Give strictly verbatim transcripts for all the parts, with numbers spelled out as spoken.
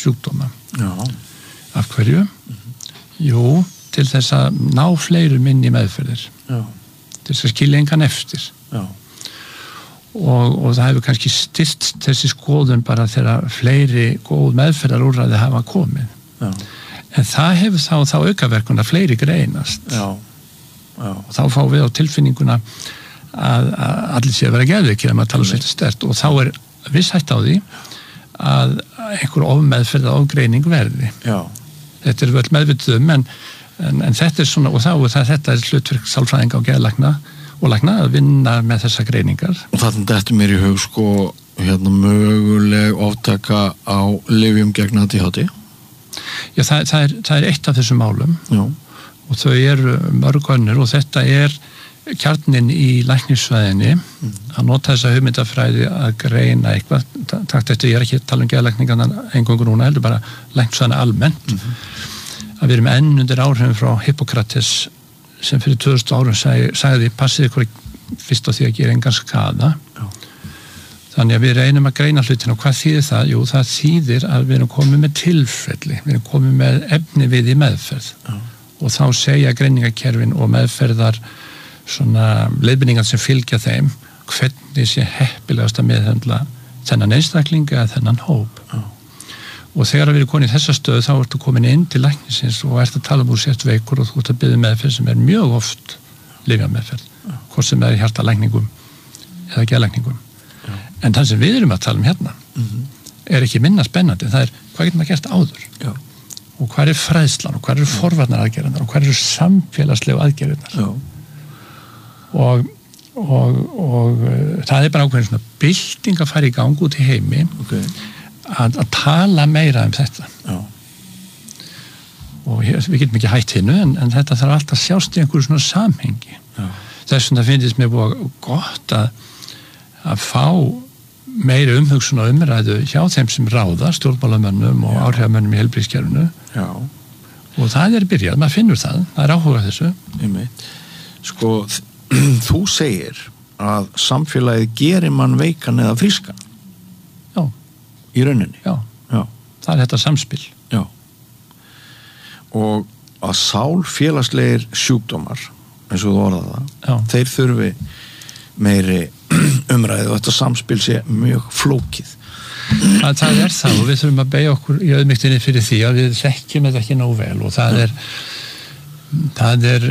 sjúkdóma. Já. Af hverju? Mm-hmm. Jú, til þess að ná fleirum inn í meðferðir. Já. Til þess að skilja engan eftir. Já. Og, og það hefur kannski styrst þessi skoðun bara þegar fleiri góð meðferðarúrræði hafa komið. Já. En það hefur þá, þá aukaverkun að fleiri greinast. Já. Já. Og þá fáum við á tilfinninguna að, að allir sé að vera geðveikir að maður tala svolítið sterkt og þá er viss hætt á því að einhver ofmeðferð og ofgreining verði. Já. Þetta er vel meðvituð um en, en, en þetta er svona og þá er það, þetta er hlutverk sálfræðinga og geðlækna og lækna að vinna með þessa greiningar. Og þannig þetta mér í hug sko hérna möguleg oftaka á lyfjum gegn A D H D? Já, það, það, er, það er eitt af þessum málum. Já. Og þau eru mörg önnur og þetta er kjarninn í læknisfræðinni mm. að nota þessa hugmyndafræði að greina eitthvað, takt eftir ég er ekki að tala um geðlækningarna eingöngu núna heldur bara læknisfræðina almennt mm-hmm. að við erum enn undir áhrifum frá Hippokrates sem fyrir tvö þúsund árum sag, sagði passið ykkur fyrst á því að gera engan skaða. Já. Þannig að við reynum að greina hlutina og hvað þýðir það? Jú, það þýðir að við erum komið með tilfelli, við erum komið með efni við í meðferð Já. Og þá segja greiningakerfin og meðferðar svona leiðbeiningar sem fylgja þeim hvernig sé heppilegast að meðhöndla þennan einstaklinga eða þennan hóp. Já. Og þegar við erum komin í þessa stöðu þá ertu komin inn til læknisins og ert að tala um úr sért veikur og þú ert að biðja meðferð sem er mjög oft lyfjameðferð, hvort sem er í hjartalækningum eða geðlækningum. Já. En það sem við erum að tala um hérna mm-hmm. er ekki minna spennandi, það er hvað getur maður gert áður Já. Og hvað er fræðslan og hvað eru forvarnar aðgerðunar og hvað eru samfélagslegu aðgerðunar Já. Og, og, og það er bara ákveðin svona bylting að fara í gang út í heimi okay. að, að tala meira um þetta Já. Og hér, við getum ekki hætt hinnu en, en þetta þarf alltaf að sjást í einhverju svona samhengi Já. Þess vegna finnst mér búið gott að að fá meiri umhugsun og umræðu hjá þeim sem ráða, stjórnmálamönnum og áhrifamönnum í heilbrigðiskerfinu. Já. Og það er byrjað, maður finnur það, það er áhugað þessu. Einmitt. Sko, þú segir að samfélagið gerir mann veikan eða frískan. Já. Í rauninni. Já. Já. Það er þetta samspil. Já. Og að sálfélagslegir sjúkdómar, eins og þú orðað það, Já. Þeir þurfi meiri umræðu og þetta samspil sé mjög flókið. Það, það er það og við þurfum að beygja okkur í auðmygtinni fyrir því að við þekkjum þetta ekki nóg vel og það er það er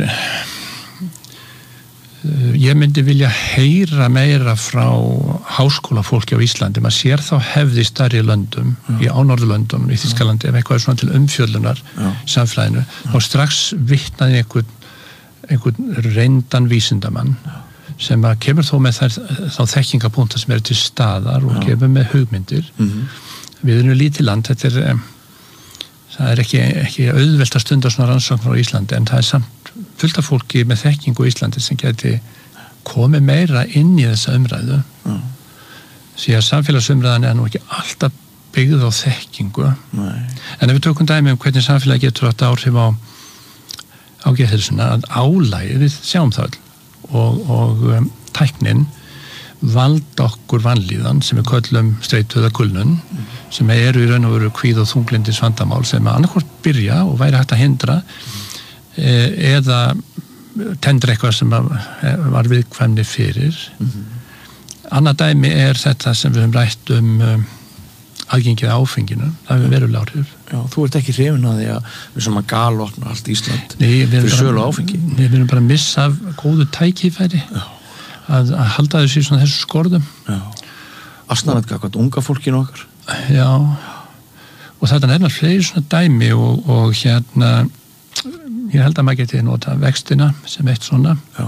ég myndi vilja heyra meira frá háskólafólki á Íslandi, maður sér þá hefði stærri löndum, Já. Í ánorðurlöndum í Þýskalandi, ef eitthvað er svona til umfjöllunar samfélaginu, þá strax vitnaði einhvern, einhvern reyndan vísindamann sem að kemur þó með þær, þá þekkingapunta sem eru til staðar og Já. Kemur með hugmyndir mm-hmm. við erum lítið land, þetta er það er ekki, ekki auðvelt að stunda svona rannsóknir á Íslandi en það er samt fullt af fólki með þekkingu á Íslandi sem geti komið meira inn í þessa umræðu Já. Því að samfélagsumræðan er nú ekki alltaf byggð á þekkingu Nei. En ef við tökum dæmi um hvernig samfélagi getur átt áhrif á á geðheilsuna að álagi, við sjáum það og, og um, tæknin valda okkur vanlíðan sem við köllum streitu eða kulnun mm. sem eru í raun og veru kvíð og þunglindis vandamál sem að annarkvort byrja og væri hægt að hindra mm. e, eða tendra eitthvað sem var viðkvæmni fyrir mm. annað dæmi er þetta sem við höfum rætt um, um aðgengið áfenginu, það hefur verulega áhrif. Já, þú ert ekki hrifin að því að við sem að galopna allt Ísland Nei, fyrir sölu áfengi. Nei, við erum bara að missa af góðu tækifæri að, að halda þessu í svona þessu skorðum. Já, aðsnaðat gagvart unga fólkinu okkar. Já, og þetta er nefnilega fleiri svona dæmi og, og hérna ég held að maður geti nota vextina sem eitt svona. Já.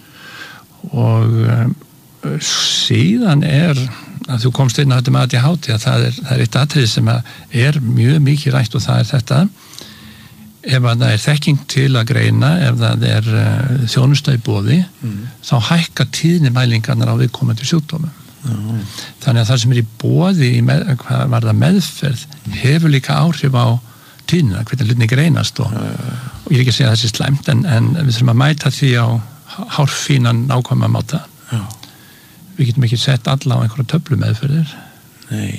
Og um, síðan er að þú komst inn á þetta með A D H D að það er, það er eitt atriði sem er mjög mikið rætt og það er þetta ef það er þekking til að greina ef það er uh, þjónusta í boði mm. þá hækka tíðnimælingarnar á viðkomandi sjúkdómum mm. þannig að það sem er í boði í með, hvað var það meðferð mm. hefur líka áhrif á tíðnina hvernig hlutinni greinast og, mm. og ég er ekki að segja að það sé slæmt en, en við þurfum að mæta því á hárfínan nákvæma máta Já. Við getum ekki sett alla á einhverja töflu meðferðir. Nei,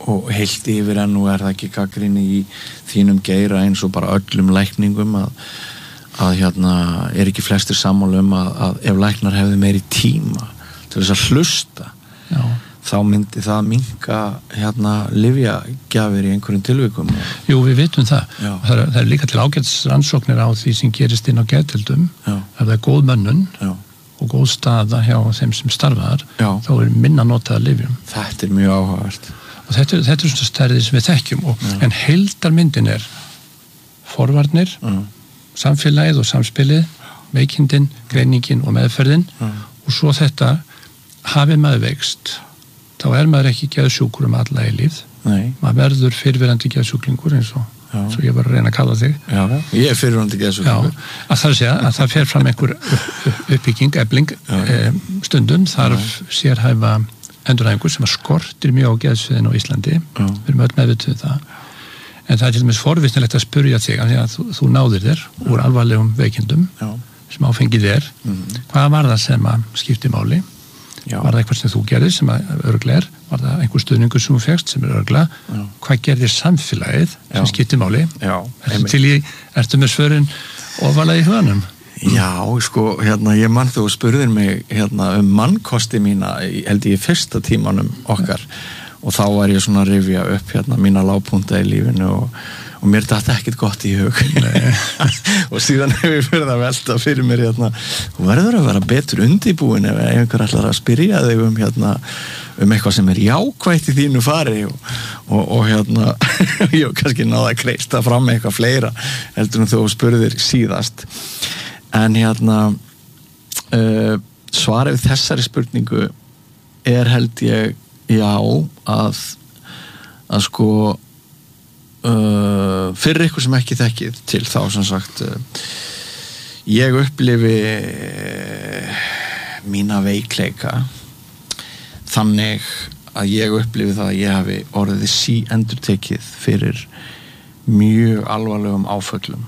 og heilt yfir en nú er það ekki gagnrýni í þínum geira eins og bara öllum lækningum að, að hérna er ekki flestir sammála um að, að ef læknar hefði meiri tíma til þess að hlusta Já. Þá myndi það minnka hérna lyfjagjafir í einhverjum tilvikum. Jú, við vitum það. Það er, það er líka til ágætis rannsóknir á því sem gerist inn á geðdeildum. Það er góð mönnun Já. Og góð staða hjá þeim sem starfaðar, Já. Þá er minna notaða lyfjum. Þetta er mjög áhugavert. Og þetta, þetta er svona stærðið sem við þekkjum og, en heildarmyndin er forvarnir, Já. Samfélagið og samspilið, veikindin, greiningin og meðferðin Já. Og svo þetta hafi maður veikst þá er maður ekki geðsjúkur um alla eilíð. Nei. Maður verður fyrirverandi geðsjúklingur eins og svo ég var að reyna að kalla þig. Já, ég er fyrirverandi geðsjúklingur. Já, að það sé að það fer fram einhver uppbygging, ebling eh, stundum þarf sérhæfa endurhæfingur sem að skortir mjög á geðsviðinu á Íslandi. Já. Við erum öll meðvituð það. En það er til dæmis forvitnilegt að spyrja þig að þú, þú náðir þér úr alvarlegum veikindum Já. Sem áfengið er. Mm. Hvað var það sem að skipti máli? Já. Var það eitthvað sem þú gerðir sem að örgla er? Var það einhver stuðningur sem þú fegst sem er örgla? Já. Hvað gerðir samfélagið sem skiptir máli? Já. Ertu til í, ertu með svörin ofalega í huganum? Já, sko, hérna, ég mann þú spurðir mig hérna um mannkosti mína, held ég í fyrsta tímanum okkar og þá var ég svona að rifja upp hérna mína lágpunta í lífinu og og mér datt ekkert gott í hug og síðan hef ég fyrir að velta fyrir mér hérna, þú verður að vera betur undirbúin ef einhver ætlar að spyrja þig um hérna, um eitthvað sem er jákvætt í þínu fari og, og, og hérna ég hef kannski náða að kreista fram eitthvað fleira heldur en þú spurðir síðast en hérna uh, svarið þessari spurningu er held ég já að að sko Uh, fyrir ykkur sem ekki þekkið til þá sem sagt uh, ég upplifi uh, mína veikleika þannig að ég upplifi það að ég hafi orðið sí endurtekið fyrir mjög alvarlegum áföllum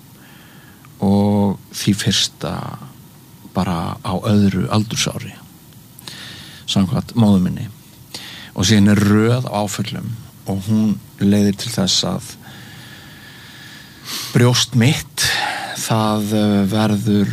og því fyrsta bara á öðru aldursári samkvæmt móður minni og síðan er röð á áföllum og hún leiðir til þess að brjóst mitt það verður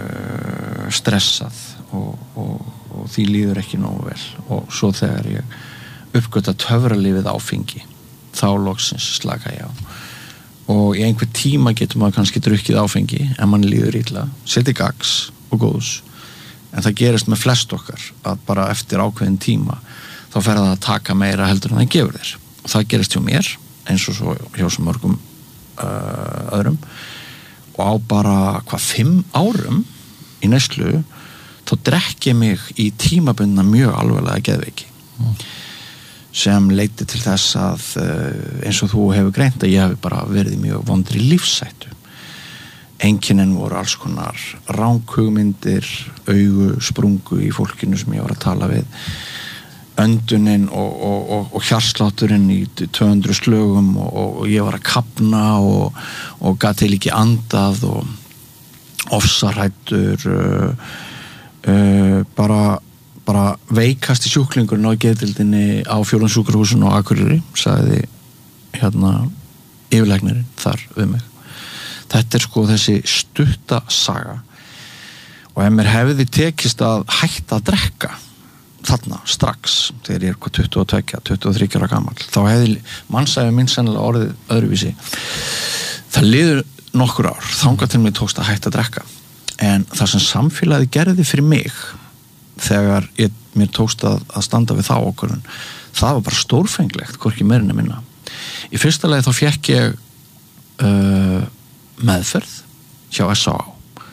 stressað og, og, og því líður ekki nógu vel og svo þegar ég uppgöta töfralífið áfengi þá loksins slaka ég á og í einhver tíma getur maður kannski drukkið áfengi en mann líður illa, seti gags og góðs en það gerist með flest okkar að bara eftir ákveðin tíma þá fer það að taka meira heldur en það gefur þér og það gerist hjá mér eins og svo hjá svo mörgum uh, öðrum og á bara hvað fimm árum í neyslu þá drekk ég mig í tímabundna mjög alvarlega geðveiki mm. sem leiddi til þess að uh, eins og þú hefur greint að ég hef bara verið mjög vondri lífshættu einkennin voru alls konar ranghugmyndir, augu sprungu í fólkinu sem ég var að tala við öndunin og, og, og, og hjartslátturinn í tvö hundruð slögum og, og ég var að kapna og, og gat til ekki andað og ofsarhættur uh, uh, bara, bara veikasti sjúklingurinn á geðdeildinni á Fjórðungssjúkrahúsinu á Akureyri sagði hérna yfirlæknirinn þar við mig þetta er sko þessi stutta saga og ef mér hefði tekist að hætta að drekka þarna strax þegar ég er hvað tuttugu og tvö, tuttugu og þrjú ára gamall þá hefði mannsæfi minn sennilega orðið öðruvísi það liður nokkur ár þangað til mér tókst að hætta að drekka en það sem samfélagið gerði fyrir mig þegar ég, mér tókst að, að standa við þá okkurinn það var bara stórfenglegt, hvorki meira en minna í fyrsta lagi þá fékk ég uh, meðferð hjá S á á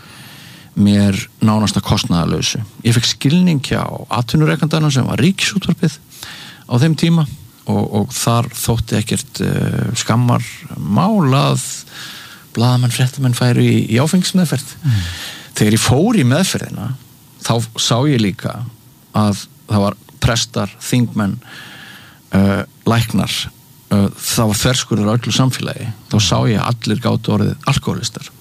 mér nánast að kostnaðarlausu. Ég fekk skilning hjá atvinnurekandanum sem var Ríkisútvarpið á þeim tíma og, og þar þótti ekkert uh, skammar málað blaðamenn, fréttamenn færu í, í áfengismeðferð. Mm. Þegar ég fór í meðferðina þá sá ég líka að það var prestar, þingmenn, uh, læknar, uh, það var þverskurður á öllu samfélagi. Þá sá ég að allir gátu orðið alkohólistar.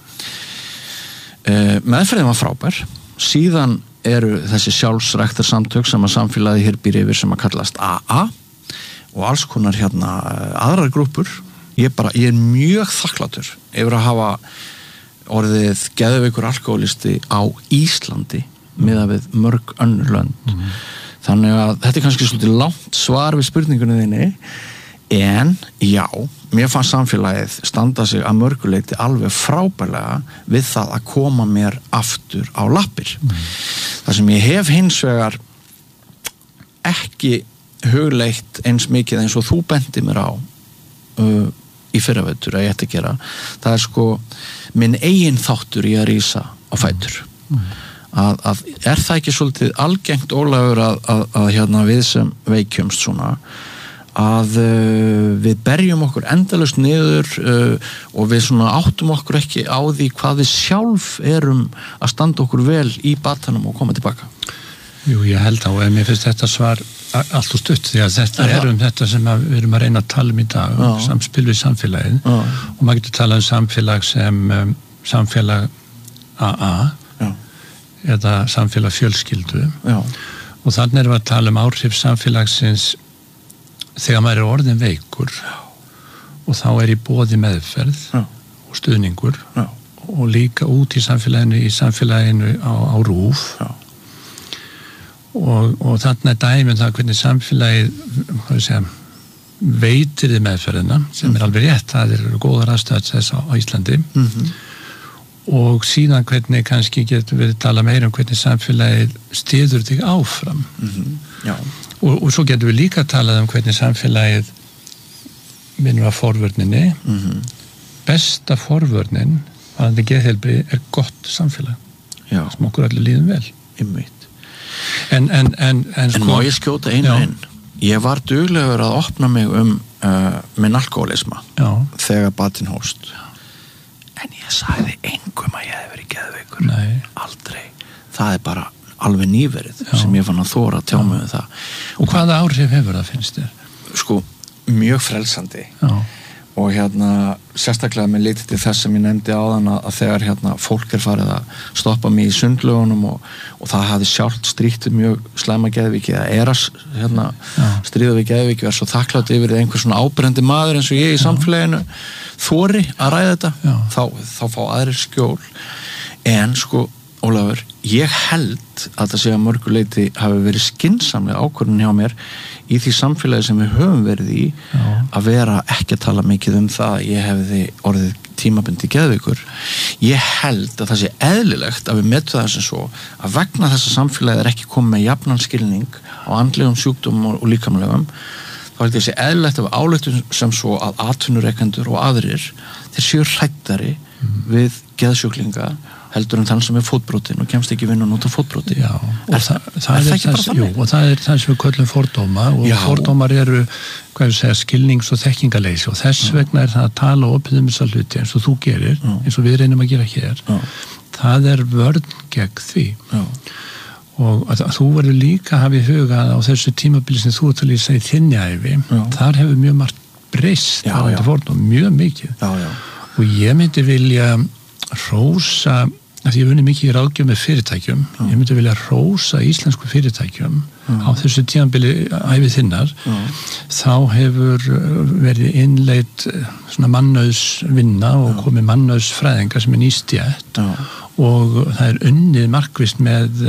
Uh, meðferðin var frábær síðan eru þessi sjálfsræktar samtök sem að samfélagi hér býr yfir sem að kallast A A og alls konar hérna aðrar grúppur. Ég bara, ég er mjög þakklátur yfir að hafa orðið geðveikur alkohólisti á Íslandi miðað við mörg önnur lönd. Mm. Þannig að þetta er kannski svolítið langt svar við spurningunni þinni, en já, mér fannst samfélagið standa sig að mörguleiti alveg frábærlega við það að koma mér aftur á lappir. Mm. Það sem ég hef hins vegar ekki hugleitt eins mikið eins og þú bendi mér á uh, í fyrravetur að ég ætti að gera, það er sko minn eigin þáttur í að rísa á fætur. Mm. Að, að er það ekki svolítið algengt, Ólafur, að, að, að hérna við sem veikjumst svona að uh, við berjum okkur endalaust niður uh, og við svona áttum okkur ekki á því hvað við sjálf erum að standa okkur vel í batanum og koma tilbaka. Jú, ég held á, en mér finnst þetta svar allt og stutt, því að þetta er um þetta sem við erum að reyna að tala um í dag, um samspil við samfélagið. Já. Og maður getur talað um samfélag sem um, samfélag A A. Já. Eða samfélag fjölskyldu. Já. Og þannig erum við að tala um áhrif samfélagsins þegar maður er orðin veikur. Já. Og þá er í boði meðferð. Já. Og stuðningur. Já. Og líka út í samfélaginu í samfélaginu á, á rúf. Já. og, og þannig er dæmið það hvernig samfélagið hvað ég segja, veitir þið meðferðina sem er alveg rétt, það eru góðar aðstöðar þess á, á Íslandi. Mm-hmm. Og síðan hvernig kannski getur við tala meira um hvernig samfélagið styður þig áfram. Mm-hmm. Já. Og, og svo getur við líka talað um hvernig samfélagið minnum að forvörninni. Mm-hmm. Besta forvörnin varðandi geðheilbrigði er gott samfélag. Já. Sem okkur allir líðum vel. Einmitt. En, en, en, en, sko, en má ég skjóta einu inn? Ég var duglegur að opna mig um uh, minn alkoholisma. Já. Þegar batinn hóst. En ég sagði engum að ég hef verið geðveikur. Nei. Aldrei. Það er bara alveg nýverið. Já. Sem ég fann að þóra að tjá mig um það. Og hvaða áhrif hefur það, finnst þér? Sko, mjög frelsandi. Já. Og hérna, sérstaklega með litið til þess sem ég nefndi áðan að, að þegar hérna fólk er farið að stoppa mig í sundlögunum og, og það hafi sjálft stríkt mjög slæma geðviki eða er að hérna, stríða við geðviki og er svo þakklátt yfir einhver svona ábrendi maður eins og ég í samfélaginu þori að ræða þetta, þá, þá fá aðrir skjól. En sko, Ólafur, ég held að það sé að mörguleiti hafi verið skynsamlega ákvörðun hjá mér í því samfélagi sem við höfum verið í. Já. Að vera ekki að tala mikið um það að ég hefði orðið tímabundi geðveikur. Ég held að það sé eðlilegt að við metum það sem svo að vegna þess að samfélagið er ekki komið með jafnan skilning á andlegum sjúkdómum og, og líkamlegum, þá held ég að sé eðlilegt að við áleitum sem svo að atvinnurekendur og aðrir þeir séu hræddari mm. við geðsjúklinga heldur en þann sem er fótbrotin og kemst ekki vinna að nota fótbroti. Já, og er, það, það, er, er það ekki bara þannig? Jú, og það er það sem við köllum fordóma og já. Fordómar eru, hvað ég segja, skilnings- og þekkingarleysi og þess já. Vegna er það að tala opið um þessa hluti eins og þú gerir, já. Eins og við reynum að gera hér. Já. Það er vörn gegn því. Já. Og að, að þú verður líka að hafa í huga á þessu tímabili sem þú ert að lýsa í þinni ævi, já. Þar hefur mjög margt breyst, það er fordóm, mjög mikið. Já, já. Og ég myndi vilja rósa, af því ég vunni mikið í ráðgjöf með fyrirtækjum, já. Ég myndi vilja rósa íslensku fyrirtækjum já. Á þessu tímabili ævi þinnar, já. Þá hefur verið innleitt svona mannauðsvinna og já. Komið mannauðsfræðingar sem er nýstjætt og það er unnið markvisst með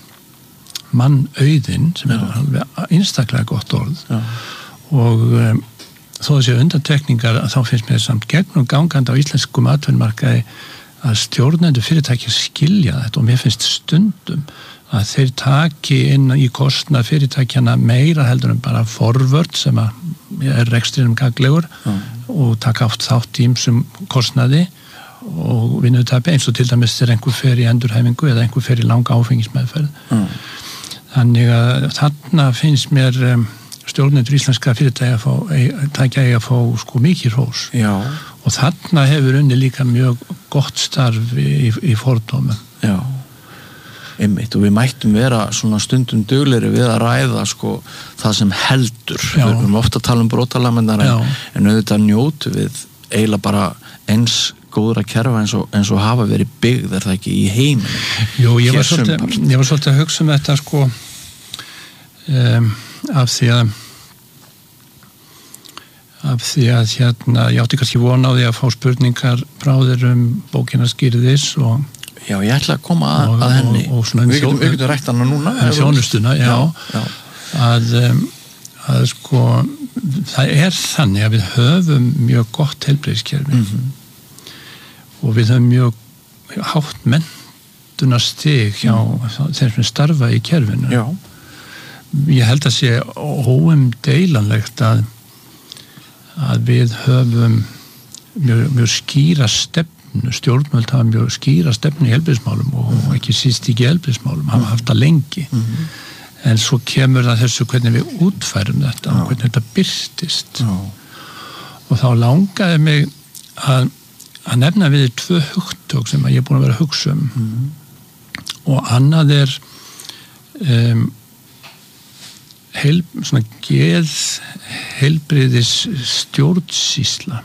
mannauðin sem er alveg einstaklega gott orð já. Og um, þó þessi undantekningar þá finnst mér samt gegn og gangandi á íslenskum atvinnumarkaði að stjórnendur fyrirtæki skilja þetta og mér finnst stundum að þeir taki inn í kostnað fyrirtækjana meira heldur en bara forvörd sem að er rekstrinum gaglegur mm. og taka átt þátt í ýmsum kostnaði og vinnutapi eins og til dæmis þegar einhver fer í endurhæfingu eða einhver fer í langa áfengismeðferð. Mm. Þannig að þarna finnst mér um, stjórnendur íslenska fyrirtæki að fá, tækja að fá sko mikið hrós. Já. Og þarna hefur unni líka mjög gott starf í, í fordómum. Já, einmitt. Og við mættum vera svona stundum duglegri við að ræða sko það sem heldur. Já. Við erum ofta að tala um brotalamendar en, en auðvitað njótu við eiginlega bara eins góðra kerfa eins og, eins og hafa verið byggð er það ekki í heiminum. Jú, ég var, svolítið, ég var svolítið að hugsa um þetta sko um, af því að af því að hérna, ég átti kannski von á því að fá spurningar frá þér um bókina Skýrðis og Já, ég ætla að koma að, og, að henni og, og við getum, við getum rætt hana núna þjónustuna, já, já, já. Að, að sko það er þannig að við höfum mjög gott heilbrigðiskerfi mm-hmm. og við höfum mjög hátt menntunarstig hjá mm. þeir sem starfa í kerfinu já. Ég held að sé óumdeilanlegt að að við höfum mjög, mjög skýra stefnu stjórnvöld hafa mjög skýra stefnu í heilbrigðismálum og mm. ekki síst ekki í heilbrigðismálum hafa haft það lengi mm. en svo kemur það þessu hvernig við útfærum þetta og hvernig þetta birtist Já. Og þá langaði mig að, að nefna við tvö hugtök sem ég er búin að vera að hugsa um mm. og annað er um, heil, svona geð heilbrigðis stjórnsýsla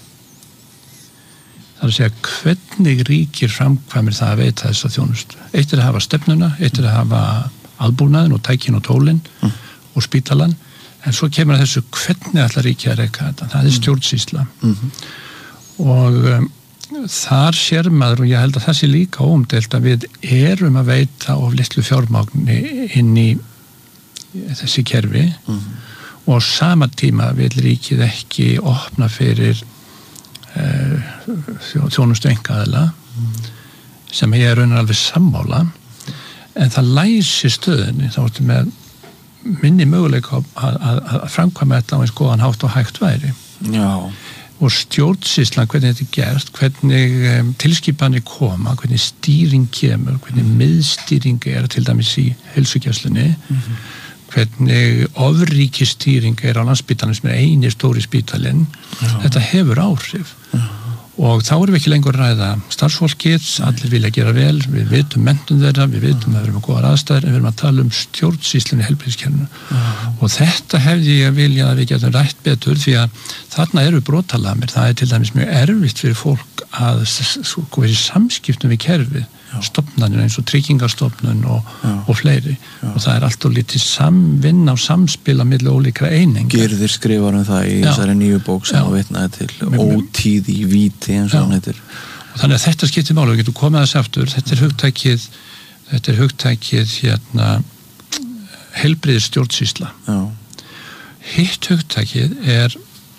það er að segja hvernig ríkir framkvæmir það að veita þessa þjónustu. Eitt er að hafa stefnuna, eitt er að hafa aðbúnaðin og tækin og tólin mm. og spítalan, en svo kemur að þessu hvernig ætlar ríkið að reka þetta. Það er stjórnsýsla. Mm. Og um, þar sér maður, og ég held að það sé líka óumdeilt að við erum að veita of litlu fjármagni inn í þessi kerfi mm. og á sama tíma vil ríkið ekki opna fyrir þjónustu engaðila mm. sem ég er raunar alveg sammála en það læsi stöðunni þá ertu með minni möguleika að, að, að framkvæma þetta á eins góðan hátt og hægt væri Já. Og stjórnsýslan, hvernig þetta er gert hvernig um, tilskipanir koma hvernig stýring kemur hvernig mm. miðstýring er til dæmis í heilsugæslunni mm-hmm. hvernig ofríkistýring er á Landspítalanum sem er eini stóri spítalinn þetta hefur áhrif Já. Og þá erum við ekki lengur að ræða starfsfólkið, allir vilja gera vel við vitum menntun þeirra, við vitum að við erum að góða aðstæður en við erum að tala um stjórnsýslunni í heilbrigðiskerfinu og þetta hefði ég vilja að við getum rætt betur því að þarna eru brotalamir, það er til dæmis mjög erfitt fyrir fólk að sko vera í samskiptum við kerfið stofnanir eins og tryggingastofnun og, og fleiri Já. Og það er alltaf litið samvinna og samspila milli ólíkra eininga. Gyrðir skrifar um það í Já. Þessari nýju bók sem þú vitnaði til ótíð í víti eins og hann heitir. Og þannig að þetta skiptir máli, við getum komið að þessu aftur, þetta er hugtækið þetta er hugtækið hérna heilbrigðis stjórnsýsla. Já. Hitt hugtækið er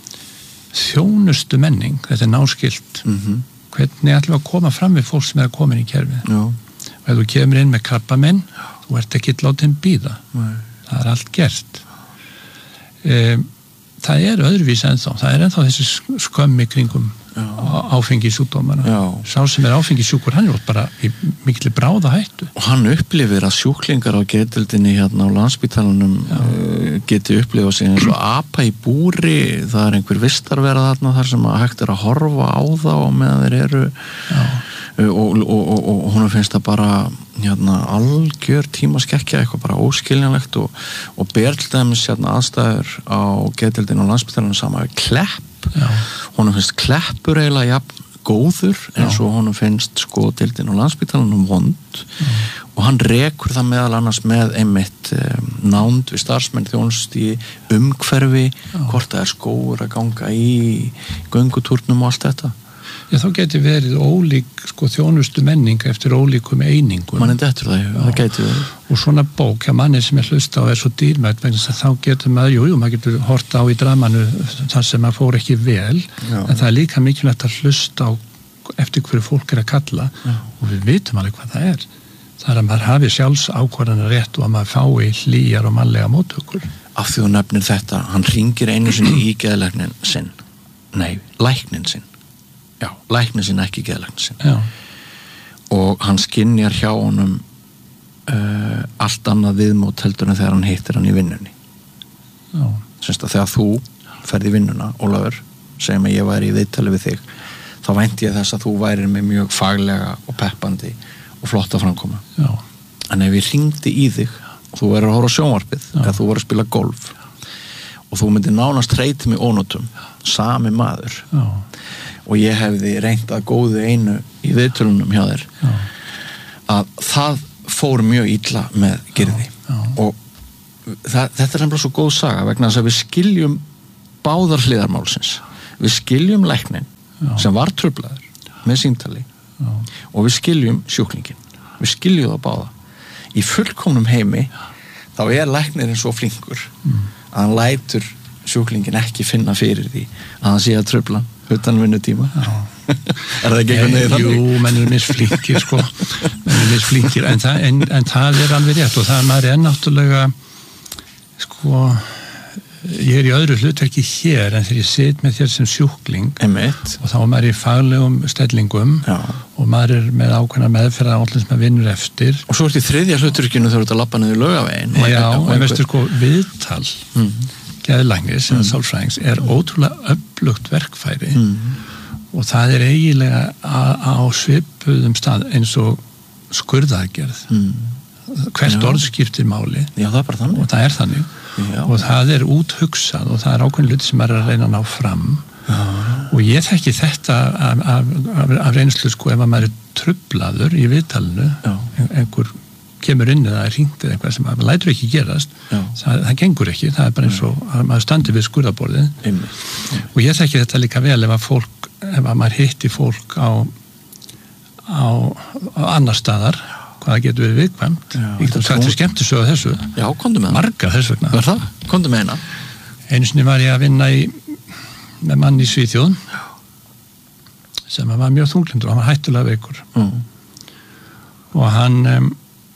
þjónustu menning, þetta er náskylt mhm hvernig ætlum við að koma fram við fólk sem er að koma inn í kerfið Já. Og ef þú kemur inn með krabbamenn þú ert ekki látið býða það er allt gert um, það er öðruvísi ennþá það er ennþá þessi skömmi kringum áfengi sjúkdómana sá sem er áfengi sjúkur, hann er bara í mikli bráða hættu og hann upplifir að sjúklingar á geðdeildinni hérna á Landspítalanum uh, geti upplifað sig eins og apa í búri það er einhver vistarvera þarna þar sem að hægt er að horfa á þá og meðan þeir eru uh, og, og, og, og hún finnst það bara hérna algjör tímaskekkja eitthvað bara óskiljanlegt og, og ber til dæmis hérna aðstæður á geðdeildinni á Landspítalanum sama við Klepp honum finnst Kleppur eiginlega jafn góður eins og honum finnst sko deildin á Landspítalanum vond Já. Og hann rekur það meðal annars með einmitt um, nánd við starfsmenn þjónust í umhverfi Já. Hvort það er skóur að ganga í göngutúrnum og allt þetta Já, þá geti verið ólík sko þjónustu menning eftir ólíkum einingum. Man er dettur það, já, það geti verið. Og svona bók, já, manni sem er hlusta á er svo dýrmætt, vegna þess að þá getur maður, jú, jú, maður getur horta á í dramanu þar sem maður fór ekki vel, já. En það er líka mikilvægt að hlusta á eftir hverju fólk er að kalla já. Og við vitum alveg hvað það er. Það er að maður hafi sjálfs ákvarðana rétt og að maður fái hlýjar og mannlega móttökur. Af því þú nefnir þetta, hann hringir einu sinni í geðlæknin sinn. Nei, læknin sinn. Já, læknin sinn, ekki geðlæknin sinn. Já. Og hann skynjar hjá honum uh, allt annað viðmót heldur en þegar hann hittir hann í vinnunni. Já. Semst að þegar þú ferð í vinnuna, Ólafur, segjum að ég væri í viðtali við þig, þá vænti ég þess að þú værir með mjög faglega og peppandi og flotta framkoma. Já. En ef ég hringdi í þig og þú verður að horfa á sjónvarpið eða þú verður að spila golf og þú myndir nánast hreyti mig ónotum sami maður Já. Og ég hefði reynt að góðu einu í viðtölunum hjá þér Já. Að það fór mjög illa með Gyrði Já. Já. og það, þetta er nefnilega svo góð saga vegna þess að við skiljum báðar hliðarmálsins. Við skiljum læknin Já. Sem var truflaður með símtali Já. Og við skiljum sjúklingin. Við skiljum það báða. Í fullkomnum heimi þá er læknirinn svo flinkur mm. að hann lætur sjúklingin ekki finna fyrir því að hann sé að trufla utan vinnutíma. Er það ekki einhvern veginn þannig? Jú, menn eru misflinkir sko. menn eru misflinkir en, það, en, en það er alveg rétt og það maður er náttúrulega sko ég er í öðru hlutverki hér en þegar ég sit með þér sem sjúkling Einmitt. Og þá er maður í faglegum stellingum Já. Og maður er með ákveðna meðferða allir sem maður vinnur eftir og svo ert í þriðja hlutverkinu þegar þú ert að labba niður Laugaveginn Já, og en veistu sko viðtal mm. geðlæknis mm. eða sálfræðings er ótrúlega öflugt verkfæri mm. og það er eiginlega á, á svipuðum stað eins og skurðaðgerð mm. hvert Já. Orð skiptir máli Já, það er bara þannig og það er þannig Já. Og það er úthugsað og það er ákveðin hluti sem er að reyna að ná fram Já. Og ég þekki þetta af, af, af, af reynslu sko ef að maður er truflaður í viðtalinu einhver kemur inn eða er hringt eða eitthvað sem maður lætur ekki gerast það, það gengur ekki, það er bara eins og að maður standi við skurðarborðið og ég þekki þetta líka vel ef að fólk ef að maður hitti fólk á á, á annar staðar hvað getur verið viðkvæmt ég getur sagt þér skemmtisögu þessu Já, komdu með marga þess vegna Var það? Komdu með hérna Einu sinni var ég að vinna í með mann í Svíþjóð sem var mjög þunglindur og hann var hættulega veikur mm. og hann um,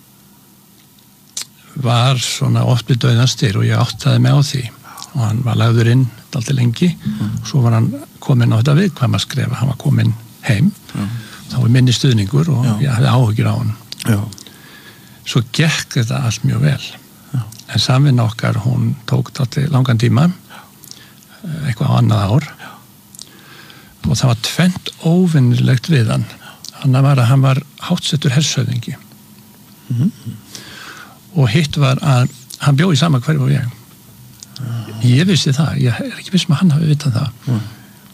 var svona oft við dauðanstir og ég áttaði mig á því og hann var lagður inn alltaf lengi mm. og svo var hann kominn á þetta viðkvæma skrefa hann var kominn heim mm. þá var minni stuðningur og Já. Ég hafði áhyggjur á hann Já. Svo gekk þetta allt mjög vel Já. En samvinna okkar hún tók þetta langan tíma Já. Eitthvað á annað ár Já. Og það var tvennt óvinnilegt við hann hann var að hann var háttsettur hershöfðingi mm-hmm. og hitt var að hann bjó í sama hverfi og ég Já. Ég vissi það, ég er ekki viss með hann hafi vitað það mm.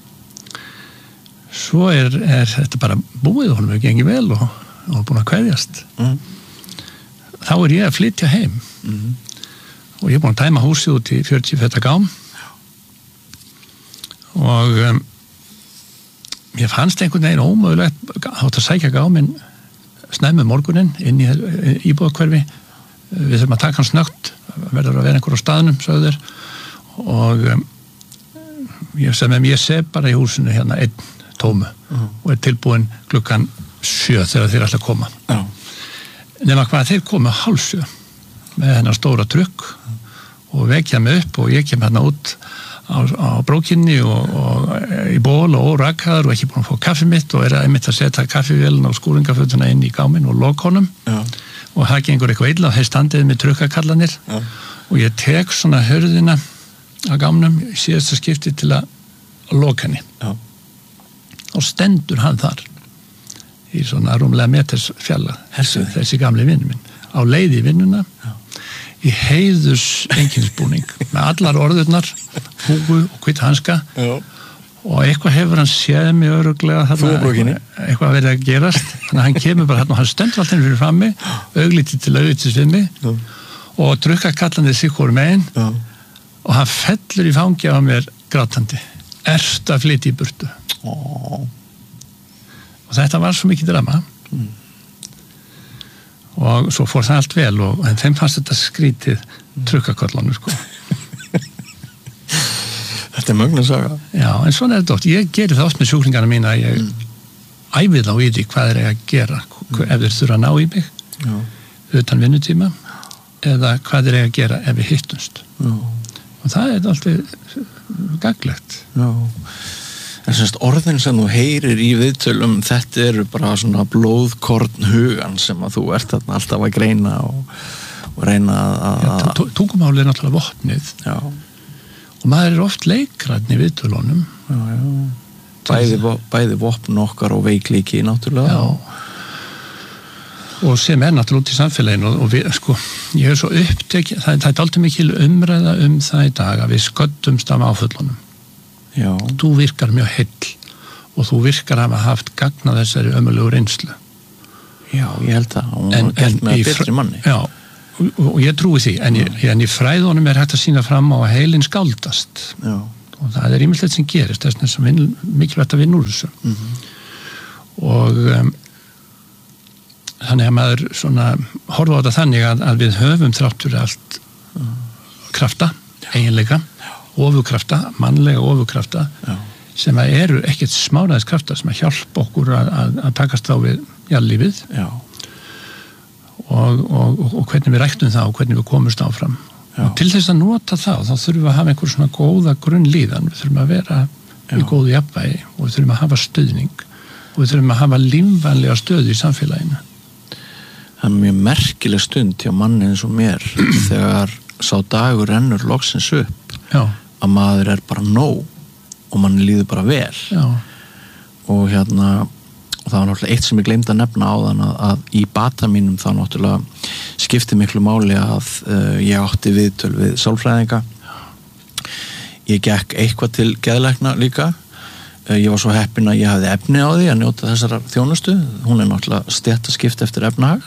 Svo er, er þetta bara búið og hann hefur gengið vel og og búin að kveðjast mm. þá er ég að flytja heim mm. og ég er búin að tæma húsið út í fjörutíu feta gám og um, ég fannst einhvern veginn ómögulegt átt að sækja gáminn snæmi morgunin inn í íbúðakverfi við þurfum að taka hann snögt verður að vera einhver á staðnum sögður og um, ég sem ég sé bara í húsinu hérna einn tómu mm. og er tilbúin klukkan sjö þegar þeir ætla að koma Já. Nema hvað þeir komu hálfsjö með hennar stóra trukk mm. og vekja mig upp og ég kem hérna út á, á brókinni og, og í ból og órakkaður og ekki búin að fá kaffi mitt og er að einmitt að setja kaffivélina og skúringafötuna inn í gáminn og lok honum Já. Og það gengur eitthvað illa og þeir standið með trukkakallanir Já. Og ég tek svona hörðina á gámnum í síðasta skipti til að loka henni Já. Og stendur hann þar í svona rúmlega meters fjalla þessi gamli vinnu minn á leið í vinnuna Já. Í heiðurs einkennisbúning með allar orðurnar húgu og hvitt hanska Já. Og eitthvað hefur hann séð mig örugglega þarna eitthvað verið að gerast þannig að hann kemur bara hérna og hann stendur alltaf fyrir frammi auglítið til auglítið við mig Já. Og drukkakallandi sig hvort megin Já. Og hann fellur í fangi á mér grátandi erst að flytja í burtu Ó og þetta var svo mikið drama mm. og svo fór það allt vel og en þeim fannst þetta skrítið mm. trukkaköllunum sko Þetta er mögnu saga Já, en svona er þetta oft, ég geri það oft með sjúklingarna mína að ég mm. æfi þá í því hvað er ég að gera mm. ef þeir þurfa að ná í mig Já. Utan vinnutíma eða hvað er ég að gera ef við hittumst Já. Og það er alltaf gagnlegt Já En semst orðin sem þú heyrir í viðtölum þetta eru bara svona blóðkorn hugan sem að þú ert þarna alltaf að greina og, og reyna að ja, tungumáli er náttúrulega vopnið Já. Og maður er oft leikræðn í viðtölunum Já, já Bæði, bæði vopn okkar og veikleiki náttúrulega Já Og sem er náttúrulega út í samfélaginu og, og við, sko, ég er svo upptekið það, það er aldrei mikil umræða um það í dag að við sköddumst af áföllunum Já. Þú virkar mjög heill og þú virkar að hafa haft gagn að þessari ömurlegu reynslu Já, ég held að hún en, en með betri manni Já, og, og ég trúi því en, ég, en í fræðunum er hægt að sýna fram á að heilin skáldast Já. og það er ýmislegt sem gerist, þess vegna sem vin, mikilvægt að vinna úr þessu mm-hmm. og um, þannig að maður svona horfa á þetta þannig að, að við höfum þrátt fyrir allt uh, krafta, eiginleika ofurkrafta, mannlega ofurkrafta Já. Sem að eru ekkert smánaðis krafta sem að hjálpa okkur að, að, að takast á við lífið og, og, og hvernig við ræktum það og hvernig við komumst áfram Já. Og til þess að nota það þá þurfum við að hafa einhver svona góða grunnlíðan, við þurfum að vera Já. Í góðu jafnvægi og við þurfum að hafa stuðning og við þurfum að hafa lífvænlega stöðu í samfélaginu. Það er mjög merkileg stund hjá manni eins og mér þegar sá dagur rennur loksins upp Já. Að maður er bara nóg og manni líður bara vel Já. Og hérna og það var náttúrulega eitt sem ég gleymdi að nefna á þann að, að í bata mínum þá náttúrulega skipti miklu máli að uh, ég átti viðtöl við sálfræðinga ég gekk eitthvað til geðlækna líka uh, ég var svo heppinn að ég hafði efni á því að njóta þessara þjónustu hún er náttúrulega stéttaskipt eftir efnahag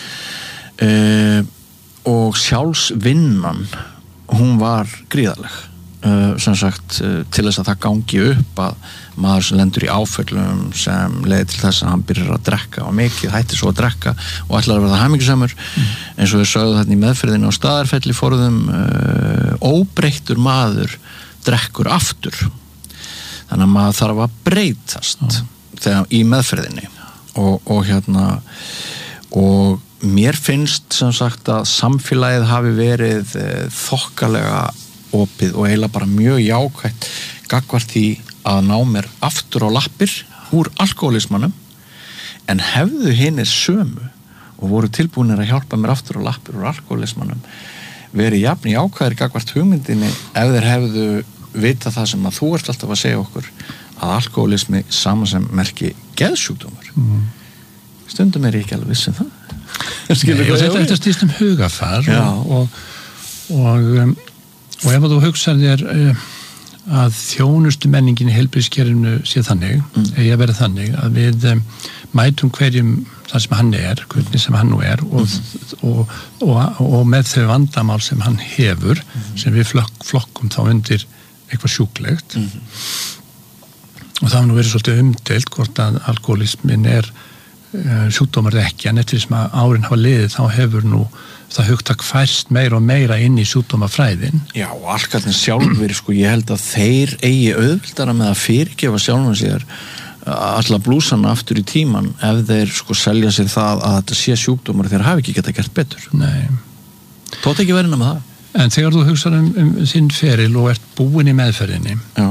uh, og sjálfsvinnan hún var gríðarleg uh, sem sagt uh, til þess að það gangi upp að maður sem lendur í áföllum sem leiði til þess að hann byrjar að drekka og mikið hættir svo að drekka og ætlar að verða hamingjusamur mm. eins og við sögðu þarna í meðferðinu á Staðarfelli forðum uh, óbreyttur maður drekkur aftur þannig að maður þarf að breytast mm. þegar í meðferðinni og, og hérna og mér finnst sem sagt að samfélagið hafi verið uh, þokkalega opið og eiginlega bara mjög jákvætt gagnvart því að ná mér aftur á lappir úr alkohólismanum en hefðu hinir sömu og voru tilbúinir að hjálpa mér aftur á lappir úr alkohólismanum verið jafn í ákvæðir gagnvart hugmyndinni ef þeir hefðu vita það sem að þú ert alltaf að segja okkur að alkohólismi saman sem merki geðsjúkdómur mm. stundum er ég ekki alveg viss um það Nei, og þetta, þetta stýst um hugafar og, og, og, um, og ef þú hugsar þér uh, að þjónustu menningin í heilbrigðiskerfinu sé þannig, mm. eigi að vera þannig að við um, mætum hverjum það sem hann er, hvernig sem hann nú er og, mm. og, og, og með þau vandamál sem hann hefur mm. sem við flokk, flokkum þá undir eitthvað sjúklegt mm. og það har nú verið svolítið umdeilt hvort að alkoholismin er uh, sjúkdómar ekki, en eftir sem að árin hafa liðið þá hefur nú það hugtak færst meira og meira inn í sjúkdómafræðin. Já, og alkartin sjálfur, sko, ég held að þeir eigi auðvildara með að fyrirgefa sjálfum sér alla blúsana aftur í tíman ef þeir, sko, selja sér það að þetta sé sjúkdómar þeir hafi ekki geta gert betur. Nei. Tótt ekki verið með það. En þegar þú hugsar um, um þinn feril og ert búin í meðferðinni, Já.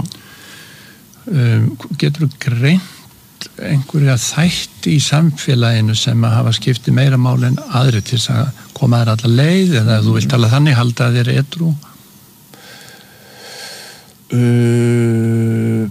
Um, getur þú greint einhverja þætti í samfélaginu sem að hafa skipti meira máli en aðri til þess að koma þér alla leið eða ef þú vilt tala þannig halda þér edrú uh,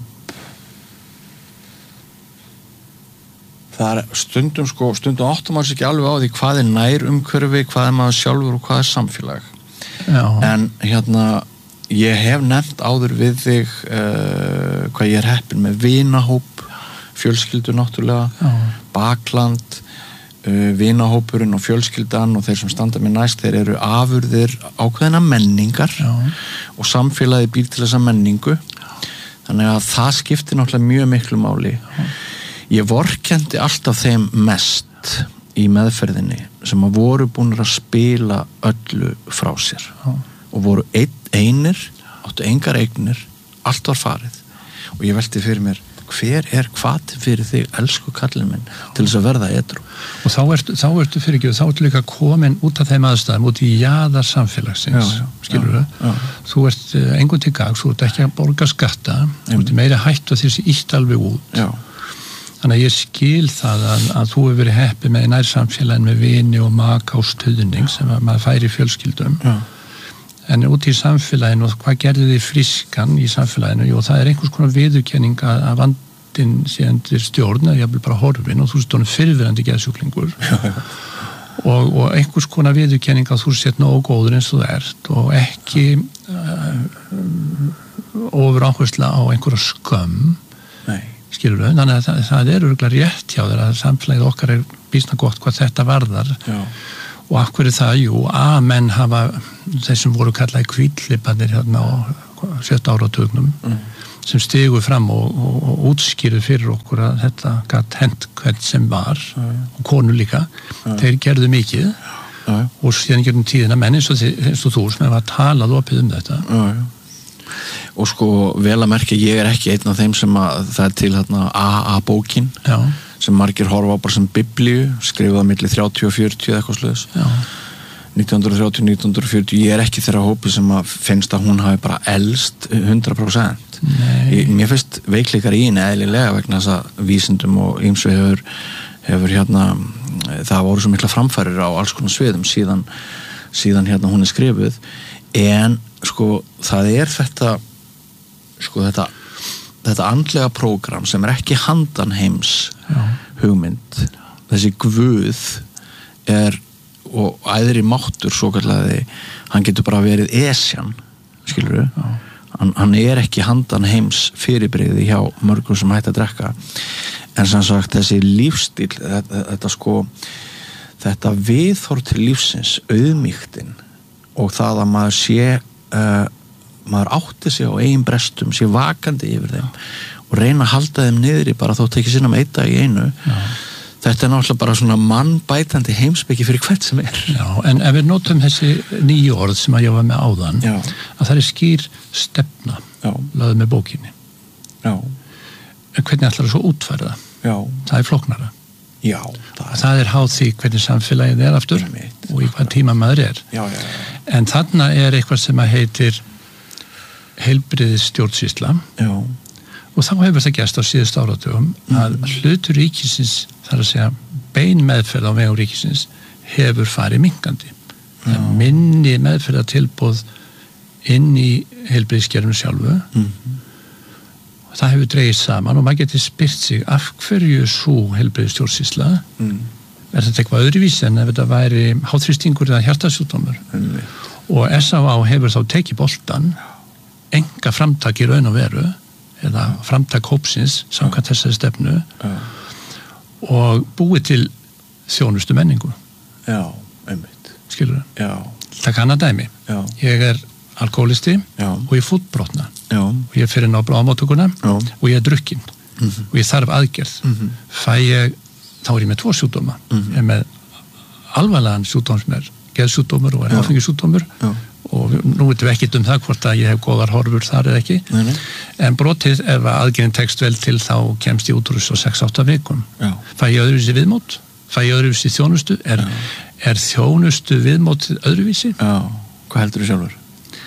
Það er stundum sko, stundum áttum maður sér ekki alveg á því hvað er nær umhverfi, hvað er maður sjálfur og hvað er samfélag Já. En hérna ég hef nefnt áður við þig uh, hvað ég er heppin með vinahóp fjölskyldu náttúrulega, Já. Bakland uh, vinahópurinn og fjölskyldan og þeir sem standa mér næst þeir eru afurðir ákveðina menningar Já. Og samfélagi býr til þessa menningu þannig að það skiptir náttúrulega mjög miklu máli Já. Ég vorkenndi alltaf þeim mest í meðferðinni sem að voru búin að spila öllu frá sér Já. Og voru ein, einir áttu engar eignir, allt var farið og ég velti fyrir mér hver er hvað fyrir þig, elsku kallinn minn til þess að verða edrú og þá ertu, þá ertu fyrir ekki, þá ertu líka komin út af þeim aðstæðum, út í jaðar samfélagsins, skilur þau þú ert engun til gags, þú ert ekki að borga skatta, þú ert meira hættu að þessi ítt alveg út Já. Þannig að ég skil það að, að þú hefur verið heppið með nær samfélagin með vini og maka og stuðning sem að maður fær í fjölskyldum Já. En út í samfélaginu og hvað gerði þið frískan í samfélaginu jú, það er einhvers konar viðurkenning að, að vandinn sé undir stjórn eða jafnvel bara horfin og þú sést honum fyrirverandi geðsjúklingur og, og einhvers konar viðurkenning að þú sést nógu góður eins og þú ert og ekki uh, ofur áhersla á einhverja skömm Nei. Skilur þau, þannig að það, það er örugglega rétt hjá þér að samfélagið okkar er býsna gott hvað þetta varðar Já. Og af hverju það, jú, að menn hafa þeir sem voru kallaði hvítlipanir hérna og sjötta áratugnum mm. sem stigu fram og, og, og útskýrðu fyrir okkur að þetta gat hent hvern sem var mm. og konu líka, mm. þeir gerðu mikið mm. og síðan gerðum tíðina menn eins og, eins og þú sem hefur talað opið um þetta mm. og sko vel að merkja, ég er ekki einn af þeim sem að það er til hérna A A-bókin Já. Sem margir horfa á bara sem biblíu, skrifaða milli þrjátíu og fjörutíu eða eitthvað sluðis nítján hundruð þrjátíu til nítján hundruð fjörutíu, ég er ekki þeirra hópi sem að finnst að hún hafi bara elst hundrað prósent ég, mér finnst veikleikar í henni eðlilega vegna þess að vísindum og ýmsu hefur, hefur hérna það voru svo mikla framfærir á alls konar sviðum síðan, síðan hérna hún er skrifuð en sko það er þetta sko þetta þetta andlega prógram sem er ekki handan heims Já. Hugmynd þessi guð er og æðri máttur svo kallaði, hann getur bara verið esjan, skilurðu hann, hann er ekki handan heims fyrirbrigði hjá mörgum sem hætti að drekka en sem sagt þessi lífstíl þetta, þetta sko þetta viðhorf til lífsins auðmýktin og það að maður sé uh, maður átti sig á eigin brestum sé vakandi yfir þeim og reyna að halda þeim niðri bara þó tekið sinna með eitt dag í einu Já. Þetta er náttúrulega bara svona mannbætandi heimspeki fyrir hvert sem er. Já, en ef við notum þessi nýju orð sem að ég var með áðan, Já. Að það er skýr stefna, lögð með bókinni. Já. En hvernig ætlar það svo útfærða? Já. Það er flóknara. Já. Það er, það er háð því hvernig samfélagið er aftur og í hvað tíma maður er. Já, já, já. En þarna er eitthvað sem að heitir heilbrigðis stjórnsýsla. Já. Og þá hefur það gerst á síðust áratugum að mm. hlutur ríkisins, þar að segja bein meðferð á vegum ríkisins, hefur farið minkandi. Það er minni meðferðartilboð inn í heilbrigðiskerfinu sjálfu. Mm. Það hefur dregist saman og maður getur spyrt sig af hverju svo heilbrigðisstjórnsýsla. Mm. Er þetta eitthvað öðruvísi en ef þetta væri háþrýstingur eða hjartasjúkdómur? Mm. Og S á á hefur þá tekið boltan, enga framtak í raun og veru, eða framtak hópsins samkvæmt þessari stefnu Já. Og búið til þjónustu menningu. Já, einmitt. Skilur það? Já. Það kann að dæmi. Já. Ég er alkoholisti Já. Og ég fútbrotna. Já. Og ég fer inn á bráðamóttökuna og ég er drukkinn mm-hmm. og ég þarf aðgerð. Mm-hmm. Fæ ég, þá er ég með tvo sjúkdóma. Mm-hmm. Ég er með alvarlegan sjúkdóm sem er geðsjúkdómur og er áfengissjúkdómur. Já. Og nú veitum við ekkert um það hvort að ég hef góðar horfur þar eða ekki nei, nei. En brotið ef aðgerðin tekst vel til þá kemst ég út úr þessu á sex til átta vikum Já. Fæ ég öðruvísi viðmót fæ ég öðruvísi þjónustu er, er þjónustu viðmótið öðruvísi Já. Hvað heldur þú sjálfur?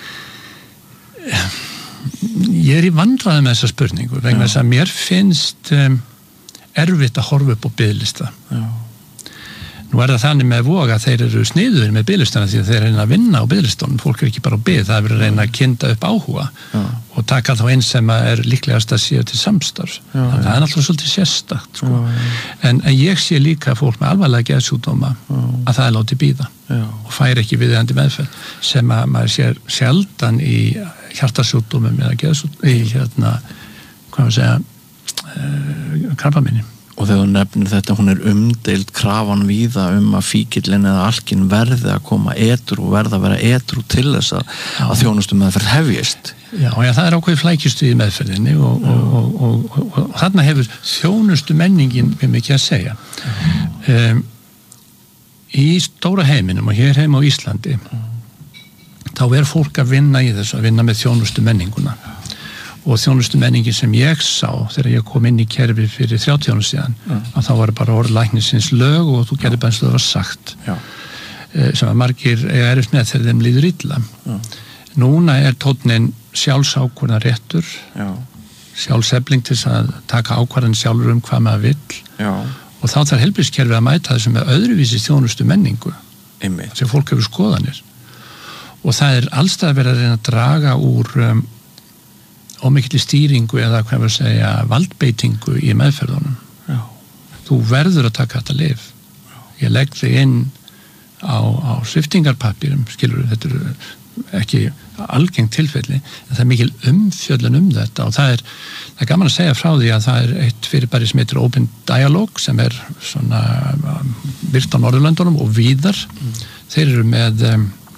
Ég er í vandræði með þessa spurningu vegna þess að mér finnst um, erfitt að horfa upp á biðlista Já. Nú er það þannig með Voga að þeir eru sniðuðir með biðlistana því að þeir reyna að vinna á biðlistunum, fólk er ekki bara á bið, það er verið að reyna að kynda upp áhuga Já. Og taka þá eins sem er líklegast að sé til samstarf, Já, þannig að það er náttúrulega svolítið sérstakt sko. en, en ég sé líka fólk með alvarlega geðsjúkdóma að það er látið bíða Já. Og fær ekki viðeigandi meðferð sem að maður sér sjaldan í hjartasjúkdómum eða geðsjúkdómum, í hérna, hvað maður segja, uh, krabbameini. Og þegar þú nefnir þetta, hún er umdeild krafan víða um að fíkillin eða alkin verði að koma edru og verða að vera edru til þess að, að þjónustu meðferð hefjist. Já, já, það er ákveðið flækistu í meðferðinni og, og, og, og, og, og þarna hefur þjónustu menningin við mikið að segja. Um, í stóra heiminum og hér heima á Íslandi þá er fólk að vinna í þessu, að vinna með þjónustu menninguna. Og þjónustu menningin sem ég sá þegar ég kom inn í kerfi fyrir þrjátíu árum síðan mm. að þá var bara orð læknisins lög og þú gerði bara eins og það var sagt Já. sem að margir er eftir með þegar þeim líður illa Já. Núna er tónnin sjálfsákvörðan réttur Já. sjálfsefling til að taka ákvarðan sjálfur um hvað maður vill Já. og þá þarf heilbrigðiskerfið að mæta þessu með öðruvísi þjónustu menningu sem fólk hefur skoðanir og það er allstað verið að reyna að draga úr um, ómikli stýringu eða hvað við segja valdbeitingu í meðferðunum Já. Þú verður að taka þetta lyf ég legg þig inn á, á sviftingarpapírum skilur, þetta er ekki algengt tilfelli, en það er mikil umfjöllun um þetta og það er, það er gaman að segja frá því að það er eitt fyrirbæri sem heitir Open Dialogue sem er svona virt á Norðurlöndunum og víðar mm. þeir eru með um,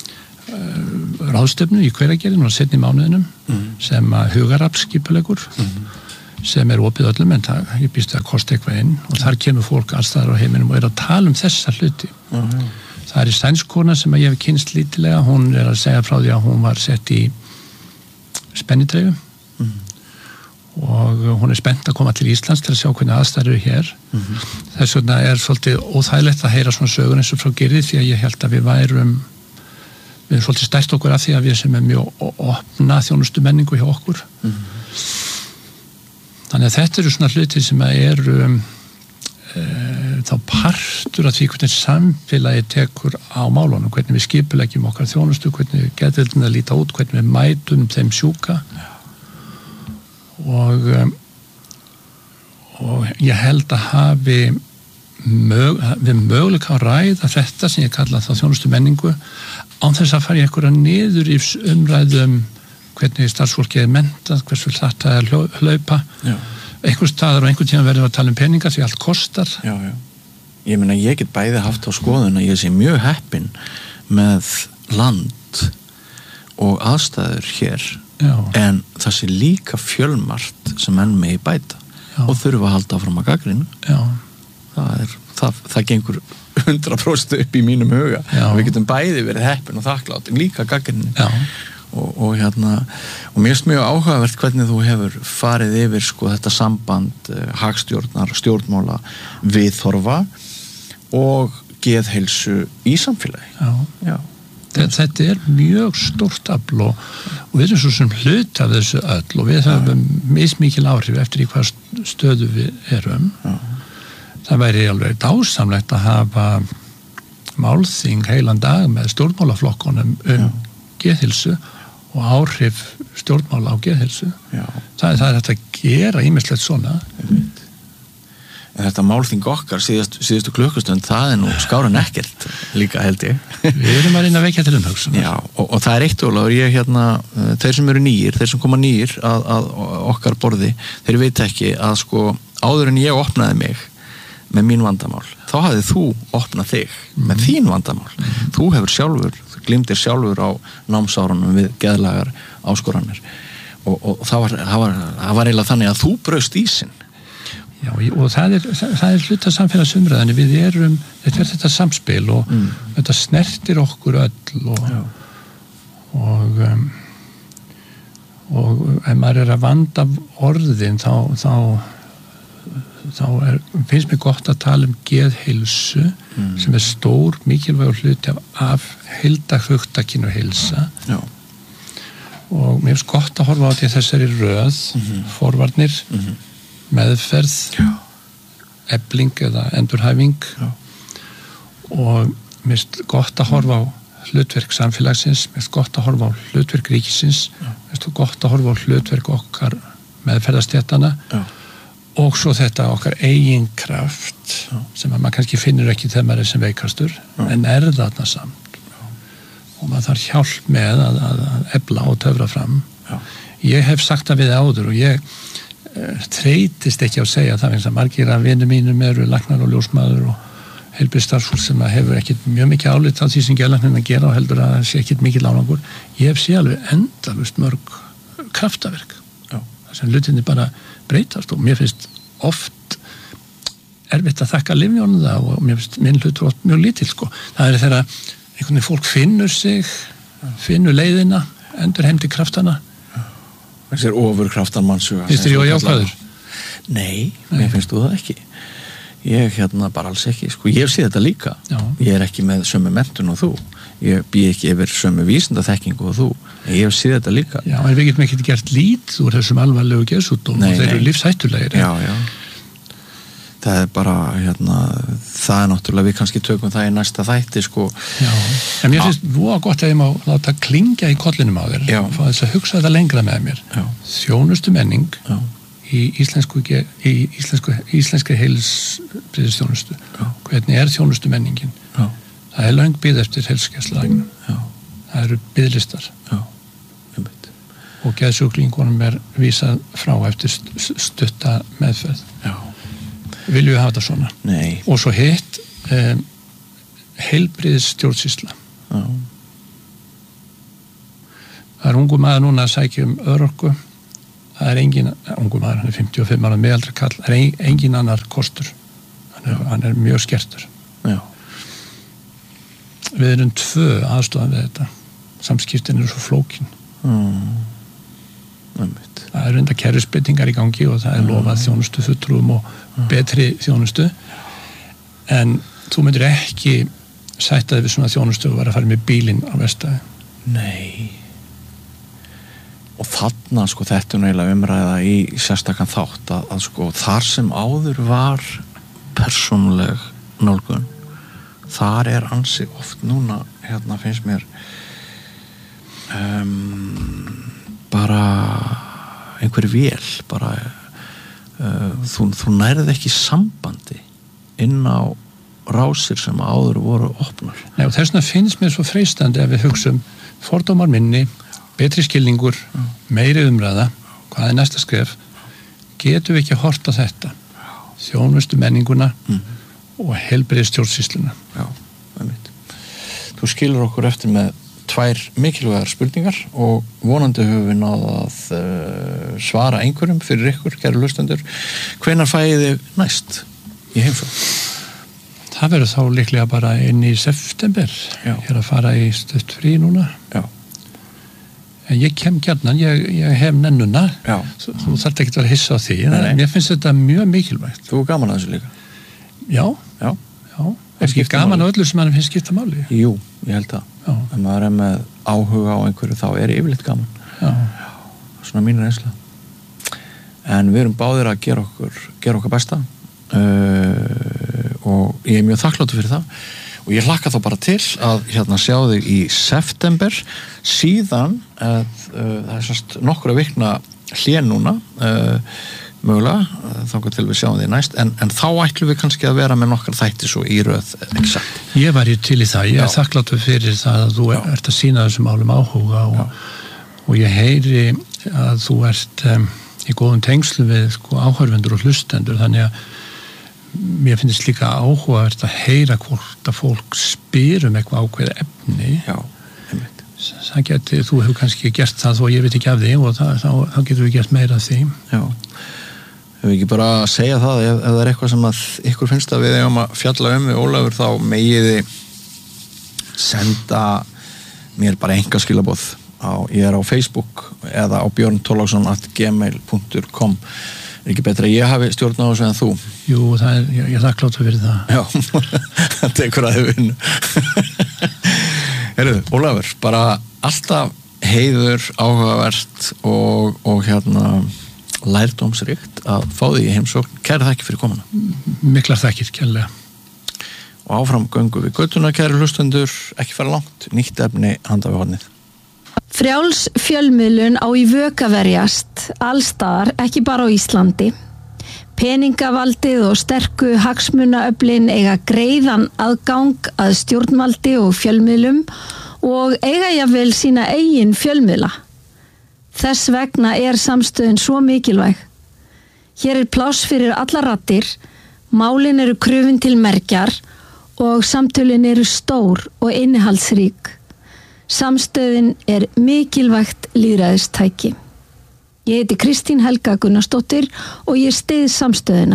uh, ráðstefnu í Hveragerðinu og seinni mánuðinum mm. sem að hugaraflskipulegur mm. sem er opið öllum en það, ég býst að kosta eitthvað inn og þar kemur fólk allstaðar á heiminum og er að tala um þessa hluti mm. það er í sænskona sem að ég hef kynst lítilega, hún er að segja frá því að hún var sett í spennitreifu mm. og hún er spennt að koma til Íslands til að sjá hvernig aðstæður eru hér mm. þess vegna er svolítið óþægilegt að heyra svona sögur eins og frá Gyrði því að ég held að við værum við erum svolítið stært okkur af því að við sem er mjög opna þjónustu menningu hjá okkur mm. þannig að þetta eru svona hluti sem eru um, e, þá partur af því hvernig samfélagi tekur á málunum, hvernig við skipuleggjum okkar þjónustu, hvernig við getum að líta út, hvernig við mætum þeim sjúka og um, og ég held að hafi mög, við möguleika að ræða þetta sem ég kalla þá þjónustu menningu án þess að fara í einhverja niður í umræðum hvernig starfsfólkið er mentað, hversu þetta er hlaupa já. Einhver staðar og einhver tíma verður að tala um peninga því allt kostar já, já. Ég meina ég get bæði haft á skoðun að ég sé mjög heppin með land og aðstæður hér já. En það sé líka fjölmart sem enn megi bæta já. Og þurfa að halda áfram að gagnrýna það, er, það, það gengur hundrað prósent upp í mínum huga já. Og við getum bæði verið heppin og þakklátt en líka gagnrýni og, og hérna og mér finnst mjög áhugavert hvernig þú hefur farið yfir sko þetta samband eh, hagstjórnar, stjórnmála viðhorfa og geðheilsu í samfélagi já, já. Þetta er mjög stórt afl og, og við erum svo sem hlut af þessu öll og við höfum mismikil áhrif eftir í hvað stöðu við erum já. Það væri alveg dásamlegt að hafa málþing heilan dag með stjórnmálaflokkunum um já. Geðheilsu og áhrif stjórnmála á geðheilsu það, það er hægt að gera ýmislegt svona en þetta málþing okkar síðast, síðustu klukkustund það er nú skáran ekkert líka held ég við erum að reyna að vekja til umhugsunar já, og, og það er eitt Ólafur ég hérna, þeir sem eru nýjir, þeir sem koma nýjir að, að okkar borði, þeir veit ekki að sko áður en ég opnaði mig með mín vandamál, þá hafið þú opnað þig mm. með þín vandamál mm. þú hefur sjálfur, þú glimtir sjálfur á námsárunum við geðlagar áskoranir og, og það var, það var, það var eiginlega þannig að þú braust ísinn Já, og það er, það er hluta samfélagsumræðinni, við erum, þetta er þetta samspil og mm. þetta snertir okkur öll og, og, um, og ef maður er að vanda orðin þá, þá, þá er, finnst mér gott að tala um geðheilsu mm. sem er stór, mikilvægur hluti af, af heildarhugtakinu heilsa Já. Og mér finnst gott að horfa á því þessari röð, mm-hmm. forvarnir, mm-hmm. meðferð Já. Efling eða endurhæfing Já. Og mér finnst gott að horfa á hlutverk samfélagsins, mér finnst gott að horfa á hlutverk ríkisins Já. Mér finnst gott að horfa á hlutverk okkar meðferðastéttana og svo þetta okkar eigin kraft Já. Sem að maður kannski finnur ekki þegar maður er sem veikastur Já. En er þarna samt Já. Og maður þarf hjálp með að, að, að efla og töfra fram Já. Ég hef sagt það við áður og ég þreytist ekki á að segja það eins að margir af vinum mínum eru læknar og ljósmaður og heilbrigðisstarfsfólk sem hefur ekkit mjög mikið álit á því sem geðlæknirinn að gera og heldur að það sé ekkit mikið árangur ég hef sé alveg endalaust mörg kraftaverk þar sem hlutinni bara breytast og mér finnst oft erfitt að þakka lyfjónu það og mér finnst minn hlutur oft mjög lítill sko. Það er þegar einhvern veginn fólk finnur sig finnur leiðina, endur heimti kraftana þessi er ofurkraftan mannsuga finnst þér ég á jákvæður? Nei, mér finnst þú það ekki ég hérna bara alls ekki sko, ég sé þetta líka Já. Ég er ekki með sömu menntun og þú ég bý ekki yfir sömu vísindaþekkingu og þú ég sé þetta líka Já, en við getum ekki gert lít úr þessum alvarlegu geðsjúkdómum og þeir eru lífshættulegir Já, já það er bara, hérna, það er náttúrulega við kannski tökum það í næsta þætti sko. Já, en mér finnst voða gott að ég má láta klingja í kollinum á þér og fá þess að hugsa þetta lengra með mér Já. Þjónustu menning Já. Í íslensku, í íslensku, íslenski heilsbriðistjónustu hvernig er þjónustu menningin Já. Það er löng bið eftir heilsugæslulæknum það eru biðlistar Já. Og geðsjúklingunum er vísað frá eftir stutta meðferð Já viljum við hafa þetta svona Nei. Og svo hitt um, heilbrigðis stjórnsýsla Já. það er ungu maður núna að sækja um örorku, það er engin, ungu maður, hann er fimmtíu og fimm ára meðaldra kall, það er engin annar kostur, hann er, hann er mjög skertur. Já. Við erum tvö aðstofan við þetta, samskiptin eru svo flókin. Mm. Það er enda kerfisbreytingar í gangi og það er lofað þjónustu fulltrúum og betri þjónustu, en þú myndir ekki sætta þig við svona þjónustu og vera að fara með bílinn á verkstæði. Nei. Og þarna, sko, þetta er eiginlega umræða í sérstakann þátt að, að sko, þar sem áður var persónuleg nálgun, þar er ansi oft núna, hérna finnst mér um, bara einhver vél, bara uh, þú, þú nærið ekki sambandi inn á rásir sem áður voru opnar. Nei, og þess vegna finnst mér svo freistandi að við hugsum fordómar minni, betri skilningur, mm. meiri umræða, hvað er næsta skref, getum við ekki hort á þetta, þjónustu menninguna mm. og heilbrigði stjórnsýsluna. Já, það er mitt. Þú skilur okkur eftir með tvær mikilvægar spurningar og vonandi höfum við náð að uh, svara einhverjum fyrir ykkur, kæru hlustendur. Hvenær fæið þið næst í heimsókn? Það verður þá líklega bara inn í september. Já. Ég er að fara í stutt frí núna. Já. En ég kem gjarnan, ég, ég hef nennuna. Já. Þú, þú þarft ekki að vera hissa á því. Nei, nei. Mér finnst þetta mjög mikilvægt. Þú er gaman að þessu líka? Já. Já. Já. Er ekki gaman á öllu sem mann finnst skipta máli? Jú, ég held það. Já. Ef maður er með áhuga á einhverju þá er yfirleitt gaman. Já. Svona mín reynsla. En við erum báðir að gera okkur, gera okkur besta uh, og ég er mjög þakkláttur fyrir það og ég hlakka þá bara til að hérna sjá þig í september síðan að uh, það er sérst nokkura vikna hlé núna uh, mögulega, þá til við sjáum því næst en, en þá ætlum við kannski að vera með nokkar þætti svo í röð, ekki satt. Ég var til í það, ég er þakkláttur fyrir það að þú Já. ert að sýna þessum málum áhuga og, og ég heyri að þú ert um, í góðum tengslu við sko, áhörfundur og hlustendur, þannig að mér finnst líka áhugavert að heyra hvort að fólk spyr um eitthvað ákveð efni. Já, einmitt. Það geti, þú hefur kannski gert það þó ég veit ekki af því og það, þá, þá getur við gert meira af því. Já. Hefur ekki bara að segja það ef, ef það er eitthvað sem að ykkur finnst að við eigum að fjalla um við Ólafur þá megiði senda mér bara enga skilaboð á, ég er á Facebook eða á björn torlaksson at gmail punktur com. Er ekki betra að ég hafi stjórn á þessu en þú? Jú, það er, ég, ég þakkláttur fyrir það. Já, það tekur að þau vinnu. Heyrðu, Ólafur, bara alltaf heiður, áhugavert og, og hérna lærdómsríkt að fá því í heimsókn. Kæra þakkir fyrir komuna. Miklar þakkir, kærlega. Og áfram göngum við göttuna, kæri hlustendur, ekki fara langt, nýtt efni handa við hornið. Frjáls fjölmiðlun á í vök að verjast allstaðar, ekki bara á Íslandi. Peningavaldið og sterku hagsmunaöflin eiga greiðan aðgang að stjórnvaldi og fjölmiðlum og eiga jafnvel sína eigin fjölmiðla. Þess vegna er samstöðin svo mikilvæg. Hér er pláss fyrir alla raddir, málin eru krufin til mergjar og samtölin eru stór og innihaldsrík. Samstöðin er mikilvægt lýðræðistæki. Ég heiti Kristín Helga Gunnarsdóttir og ég styð samstöðina.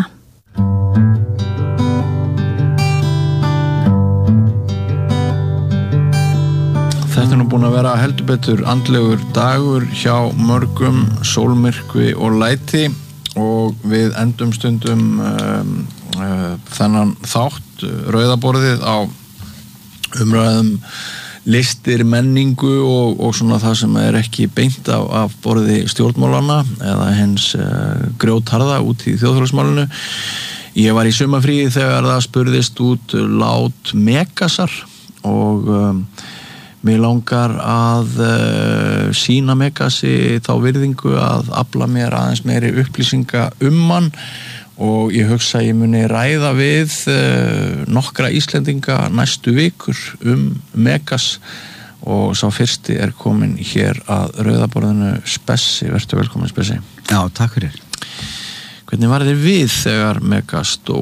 Þetta er nú búin að vera heldur betur andlegur dagur hjá mörgum, sólmyrkvi og læti og við endum stundum um, uh, þennan þátt rauðaborðið á umræðum listir, menningu og, og svona það sem er ekki beint af, af borði stjórnmálana eða hens uh, grjótharða út í þjóðfélagsmálinu. Ég var í sumarfríi þegar það spurðist út lát Megasar og um, mér langar að uh, sína Megasi þá virðingu að afla mér aðeins meiri upplýsinga um hann og ég hugsa að ég muni ræða við uh, nokkra Íslendinga næstu vikur um Megas og sá fyrsti er komin hér að rauðaborðinu Spessi, vertu velkomin Spessi. Já, takk fyrir. Hvernig var þér við þegar Megas dó?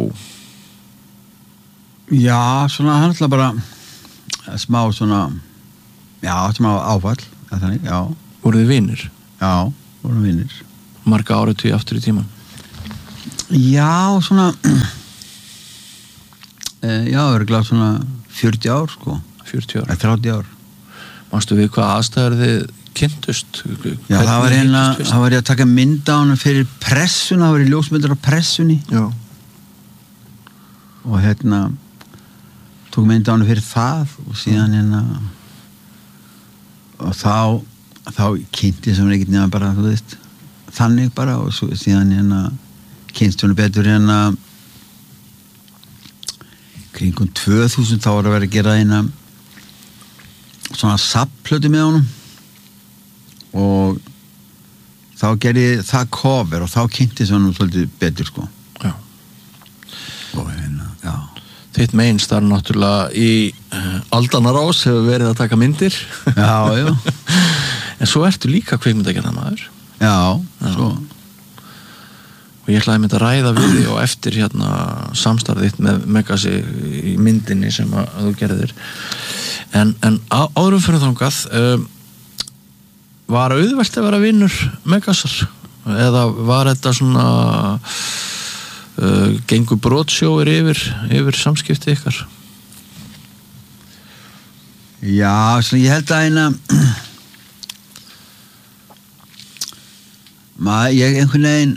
Já, svona hann ætla bara smá svona já, smá áfall, þannig, já. Voruð þið vinir? Já, vorum vinir. Marga áratugi aftur í tíman? Já, svona já, örugglega svona fjörutíu ár, sko. fjörutíu ár? Eða þrjátíu ár. Manstu við hvað aðstæður þið kynntust? Já, það var hérna, það var ég að taka mynd á hana fyrir pressuna, það var í ljósmyndir á pressunni. Já. Og hérna tók mynd á hana fyrir það og síðan hérna og þá þá kynnti sem ekkert nefna bara, þú veist, þannig bara og svo, síðan hérna kynnst hún betur hérna kringum tvö þúsund þá var að vera að gera hérna svona sapplötu með honum og þá gerði það cover og þá kynnti sem hann svolítið betur, sko. Já. Og hérna, já. Þitt meins þar náttúrulega í uh, aldanarás hefur verið að taka myndir. Já, já. En svo ertu líka kvikmyndagerðarmaður. Já, já, svo. Og ég ætlaði mynd að ræða við því og eftir hérna samstarfið þitt með Megasi í myndinni sem að, að þú gerðir. En, en á, áðurum fyrir þangað um, var auðvelt að vera vinur Megasar? Eða var þetta svona uh, gengur brotsjóir yfir, yfir samskipti ykkar? Já, svona ég held að eina maður, ég einhvern veginn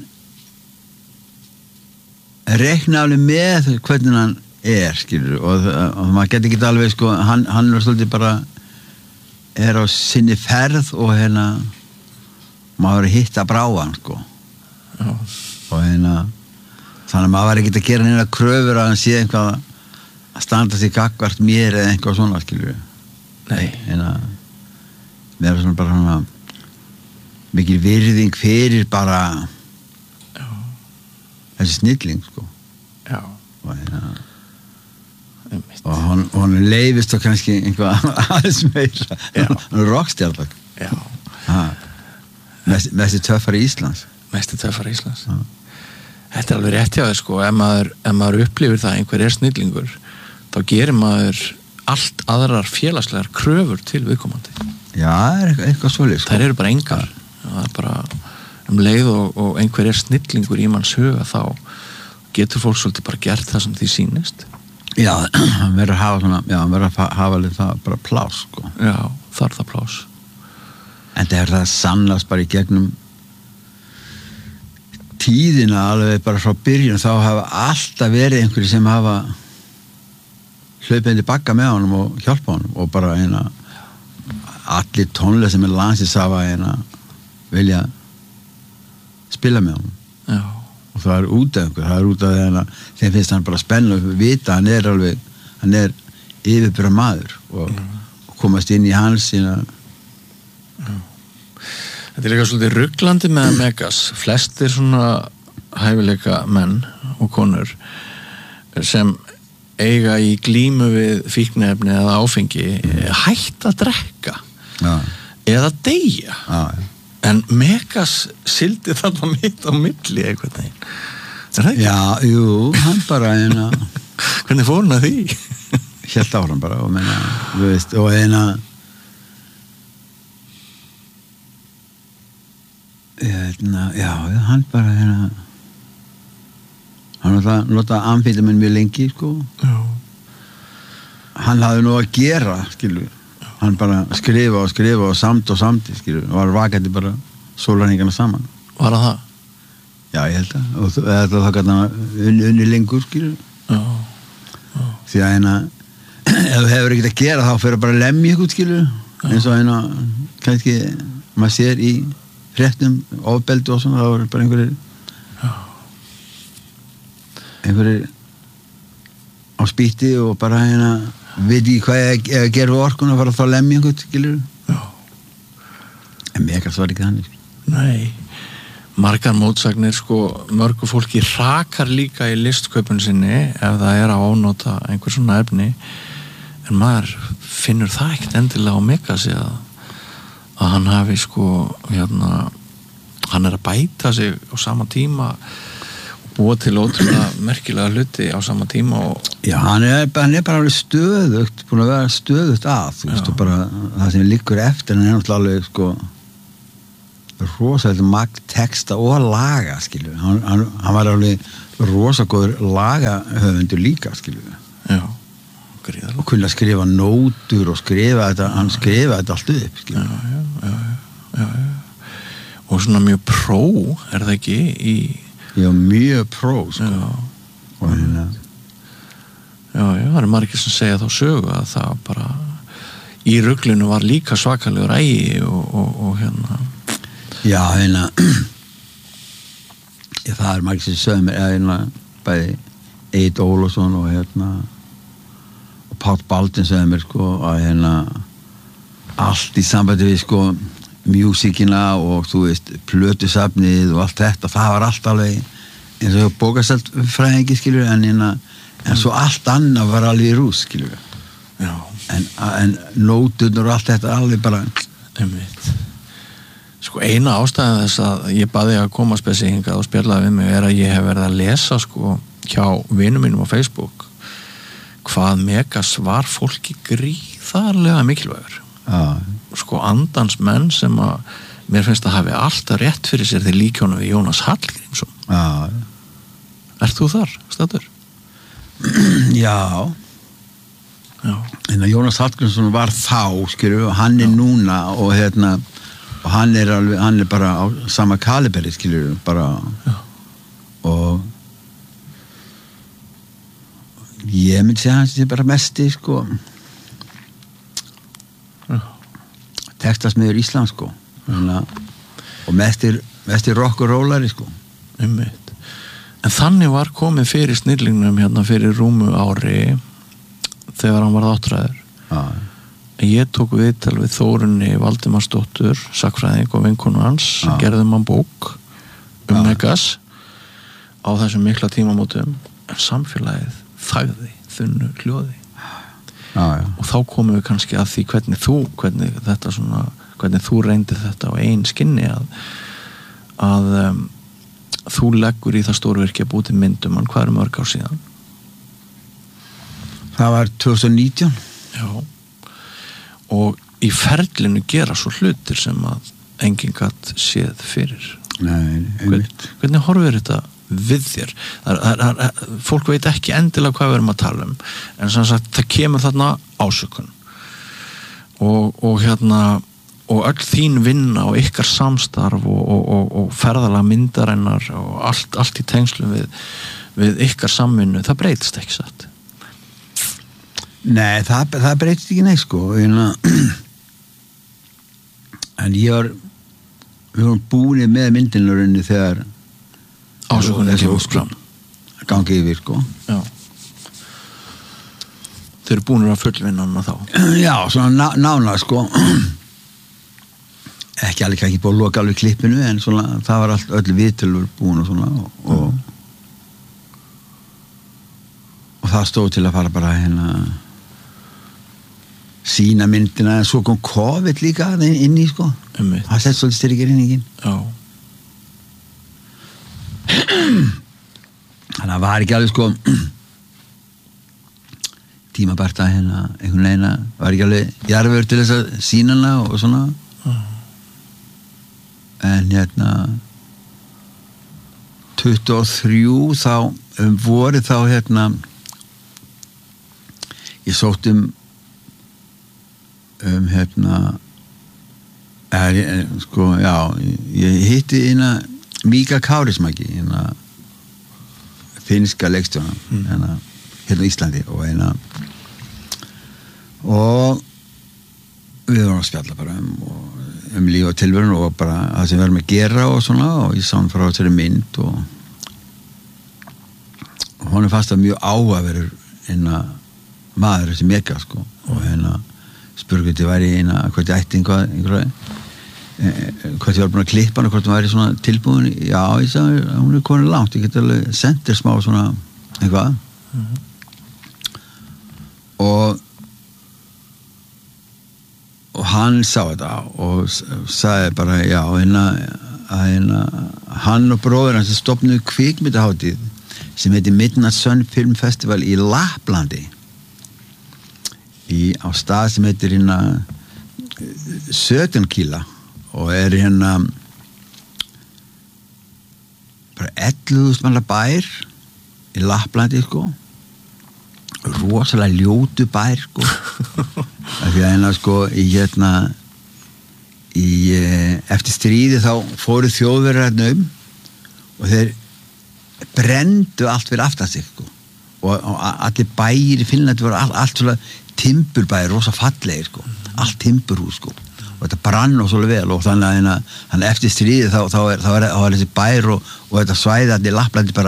reikna alveg með hvernig hann er, skilur, og, og maður getur ekki alveg, sko, hann, hann er svolítið bara er á sinni ferð og hérna maður er hitt að brá hann, sko. Já. Og hérna þannig að maður var ekki að gera neina kröfur að hann sé einhvað að standa sig gagnvart mér eða einhvað svona, skilur. Nei. Hérna mér er svona bara svona mikil virðing fyrir bara já, þessi snilling, sko. Já. Og hérna og hann, hann leifist þá kannski einhvað aðeins meira. Hann er rockstjarlag. Já. Mest, mesti töffari Íslands. Mesti töffari Íslands. Já. Þetta er alveg rétt hjá þér, sko. Ef maður, ef maður upplifir það einhver er snillingur, þá gerir maður allt aðrar félagslegar kröfur til viðkomandi. Já, er eitthvað, eitthvað svolítið, sko. Það eru bara engar. Það er bara um leið og, og einhver er snillingur í manns huga, þá getur fólk svolítið bara gert það sem því sýnist. Já, hann verður að hafa svona, já, hann verður að hafa það bara plás, sko. Já, þarf það plás. En það er það sannast bara í gegnum tíðina alveg bara frá byrjun, þá hafa alltaf verið einhverjir sem hafa hlaupið í bakka með honum og hjálpa honum og bara eina allir tónlega sem er landsins hafa eina vilja spila með honum. Já. Og það er út af einhver, það er út af þeirna þeim finnst hann bara spennandi að vita hann er alveg, hann er yfirbyrra maður og, mm. og komast inn í hans sína. Já. Þetta er líka svolítið ruglandi með Megas. Flestir svona hæfileika menn og konur sem eiga í glímu við fíkniefni eða áfengi hætt að drekka. Já. Eða deyja. Já, já. En Megas sildi þarna mitt á milli einhvern veginn. Er það ekki? Já, jú, hann bara eina hvernig fór hann að því? Hélt áfram bara og meina, þú veist, og eina eina, já, hann bara eina hann nota, nota amfetamin mjög lengi, sko. Já. Hann hafði nú að gera, skilur. Hann bara skrifa og skrifa og samt og samt, skilur, og var vakandi bara sólarhringana saman. Var það það? Já, ég held að, og þetta þá gæti hann unni, unni lengur, skilur. Já. Já. Því að hérna, ef þú hefur ekkert að gera, þá fyrir bara að lemja ykkur, skilur, já. Eins og hérna, kannski, maður sér í fréttum, ofbeldi og svona, þá er bara einhverjir, já. einhverjir á spýtti og bara hérna, veit ekki hvað ég að gera við orkun að fara að þá lemja einhvern, skilur. Já. En Megas var ekki þannig. Nei, margar mótsagnir, sko, mörgu fólki hrakar líka í listkaupun sinni ef það er að ánota einhver svona efni, en maður finnur það ekkert endilega á Megasi að, að hann hafi, sko, hérna, hann er að bæta sig á sama tíma búa til ótrúlega merkilega hluti á sama tíma og... Já, hann er, hann er bara alveg stöðugt, búin að vera stöðugt að, þú veist, og bara það sem liggur eftir, hann er náttúrulega alveg, sko, rosalega magn texta og laga skilur hann, hann, hann var alveg rosagóður lagahöfundur líka skilur já, gríðarlega og kunna skrifa nótur og skrifa þetta hann skrifa þetta allt upp skilur já, já, já, já, já. Og svona mjög pró er það ekki í já, mjög pró sko. já. Og hérna já, já, það er margir sem segja þá sögu að það bara í ruglinu var líka svakalegur ægi og, og, og hérna já, hérna já, það er margir sem sögum mér hérna, bæði Eid Ólafsson og hérna og Páll Baldvin sögum mér sko að hérna allt í sambandi við sko músíkina og þú veist plötusafnið og allt þetta, það var allt alveg eins og bókastelt fræðingi skilur en hérna en svo allt annað var alveg í rús skilur já. en, en nótunar og allt þetta alveg bara einmitt sko eina ástæðan þess að ég baði að koma spesi hingað og spjallaði við mig er að ég hef verið að lesa sko hjá vinum mínum á Facebook hvað megas var fólki gríðarlega mikilvægur já. sko andans menn sem að mér finnst að hafi alltaf rétt fyrir sér þegar líkjónu við Jónas Hallgrímsson já. Ert þú þar, stættur? já já en að Jónas Hallgrímsson var þá skilur og hann er já. Núna og hérna og hann er alveg, hann er bara á sama kaliberi skilur bara já. Og ég myndi segja hans er bara mesti sko já. Textasmiður Íslands sko Þannig, og mestir, mestir rock og rollari sko einmitt en þannig var komið fyrir snillingnum hérna fyrir rúmu ári þegar hann var áttræður já. Ég tók viðtal við Þórunni Valdimarsdóttur sakfræðing og vinkonu hans já. Gerðum hann bók um já. Megas á þessum mikla tímamótum en samfélagið þagði þunnu hljóði já, já. og þá komum við kannski að því hvernig þú hvernig þetta svona hvernig þú reyndir þetta á ein skinni að að um, þú leggur í það stórvirki að búti myndum hann hvað er mörg ár síðan það var tvö þúsund og nítján já og í ferlinu gera svo hlutir sem að enginn gatt séð fyrir nei, Hvern, hvernig horfir þetta við þér það, það, það, fólk veit ekki endilega hvað við erum að tala um en sem sagt það kemur þarna ásökun og, og hérna og öll þín vinna og ykkar samstarf og, og, og, og ferðalega myndarinnar og allt, allt í tengslum við, við ykkar samvinnu, það breytist ekki satt nei, það, það breytist ekki neitt sko en, en ég var við vorum búinir með myndinlurinn þegar ásökunin kemur fram gangi yfir sko já þeir eru búinir að fullvinna hana þá já, svona ná, nána sko ekki alveg ekki búið að loka alveg klippinu en svona, það var allt öll viðtölur búin og svona og, og, og það stóð til að fara bara hérna sína myndina en svo kom COVID líka inn í sko Einmitt. það sett svolítið styrkirinningin já þannig að var ekki alveg sko tímabært að hérna einhvern veginn að var ekki alveg jarfur til þess að sína hana og svona já en hérna tuttugu og þrjú þá um voru þá hérna ég sótt um um hérna er, sko já ég hitti hérna Míka Kárismæki hérna finnska leikstjóna mm. hérna hérna í Íslandi og hérna og við vorum að spjalla bara um og um líf og tilverun og bara það sem við erum að gera og svona og ég sá hann frá þessari mynd og, og hún er fast að mjög áhugaverður hérna maður þessi Mega sko og hérna spurði hvort ég væri hérna hvort ég ætti einhvað einhverja eh, hvort ég var búin að klippa hann og hvort hún væri svona tilbúin já ég sagði hún er komin langt ég get alveg sendir smá svona eitthvað mm-hmm. og og hann sá þetta og sagði bara já hérna, hérna hann og bróður hans stofnuðu kvikmyndahátíð sem heitir Midnight Sun Film Festival í Lapplandi í, á stað sem heitir hérna Sötenkíla og er hérna bara ellefu þúsund manna bær í Lapplandi sko, rosalega ljótu bær sko af því að hérna sko í hérna í eftir stríði þá fóru Þjóðverjar hérna um og þeir brenndu allt fyrir aftan sig sko. og, og allir bæir í Finnlandi voru all, allt svona timburbæir, rosa fallegir sko. allt timburhús sko. og þetta brann og svolítið vel og þannig að hérna, eftir stríði þá, þá, er, þá, er, þá er þessi bær og, og þetta svæði allir Lapplandi bara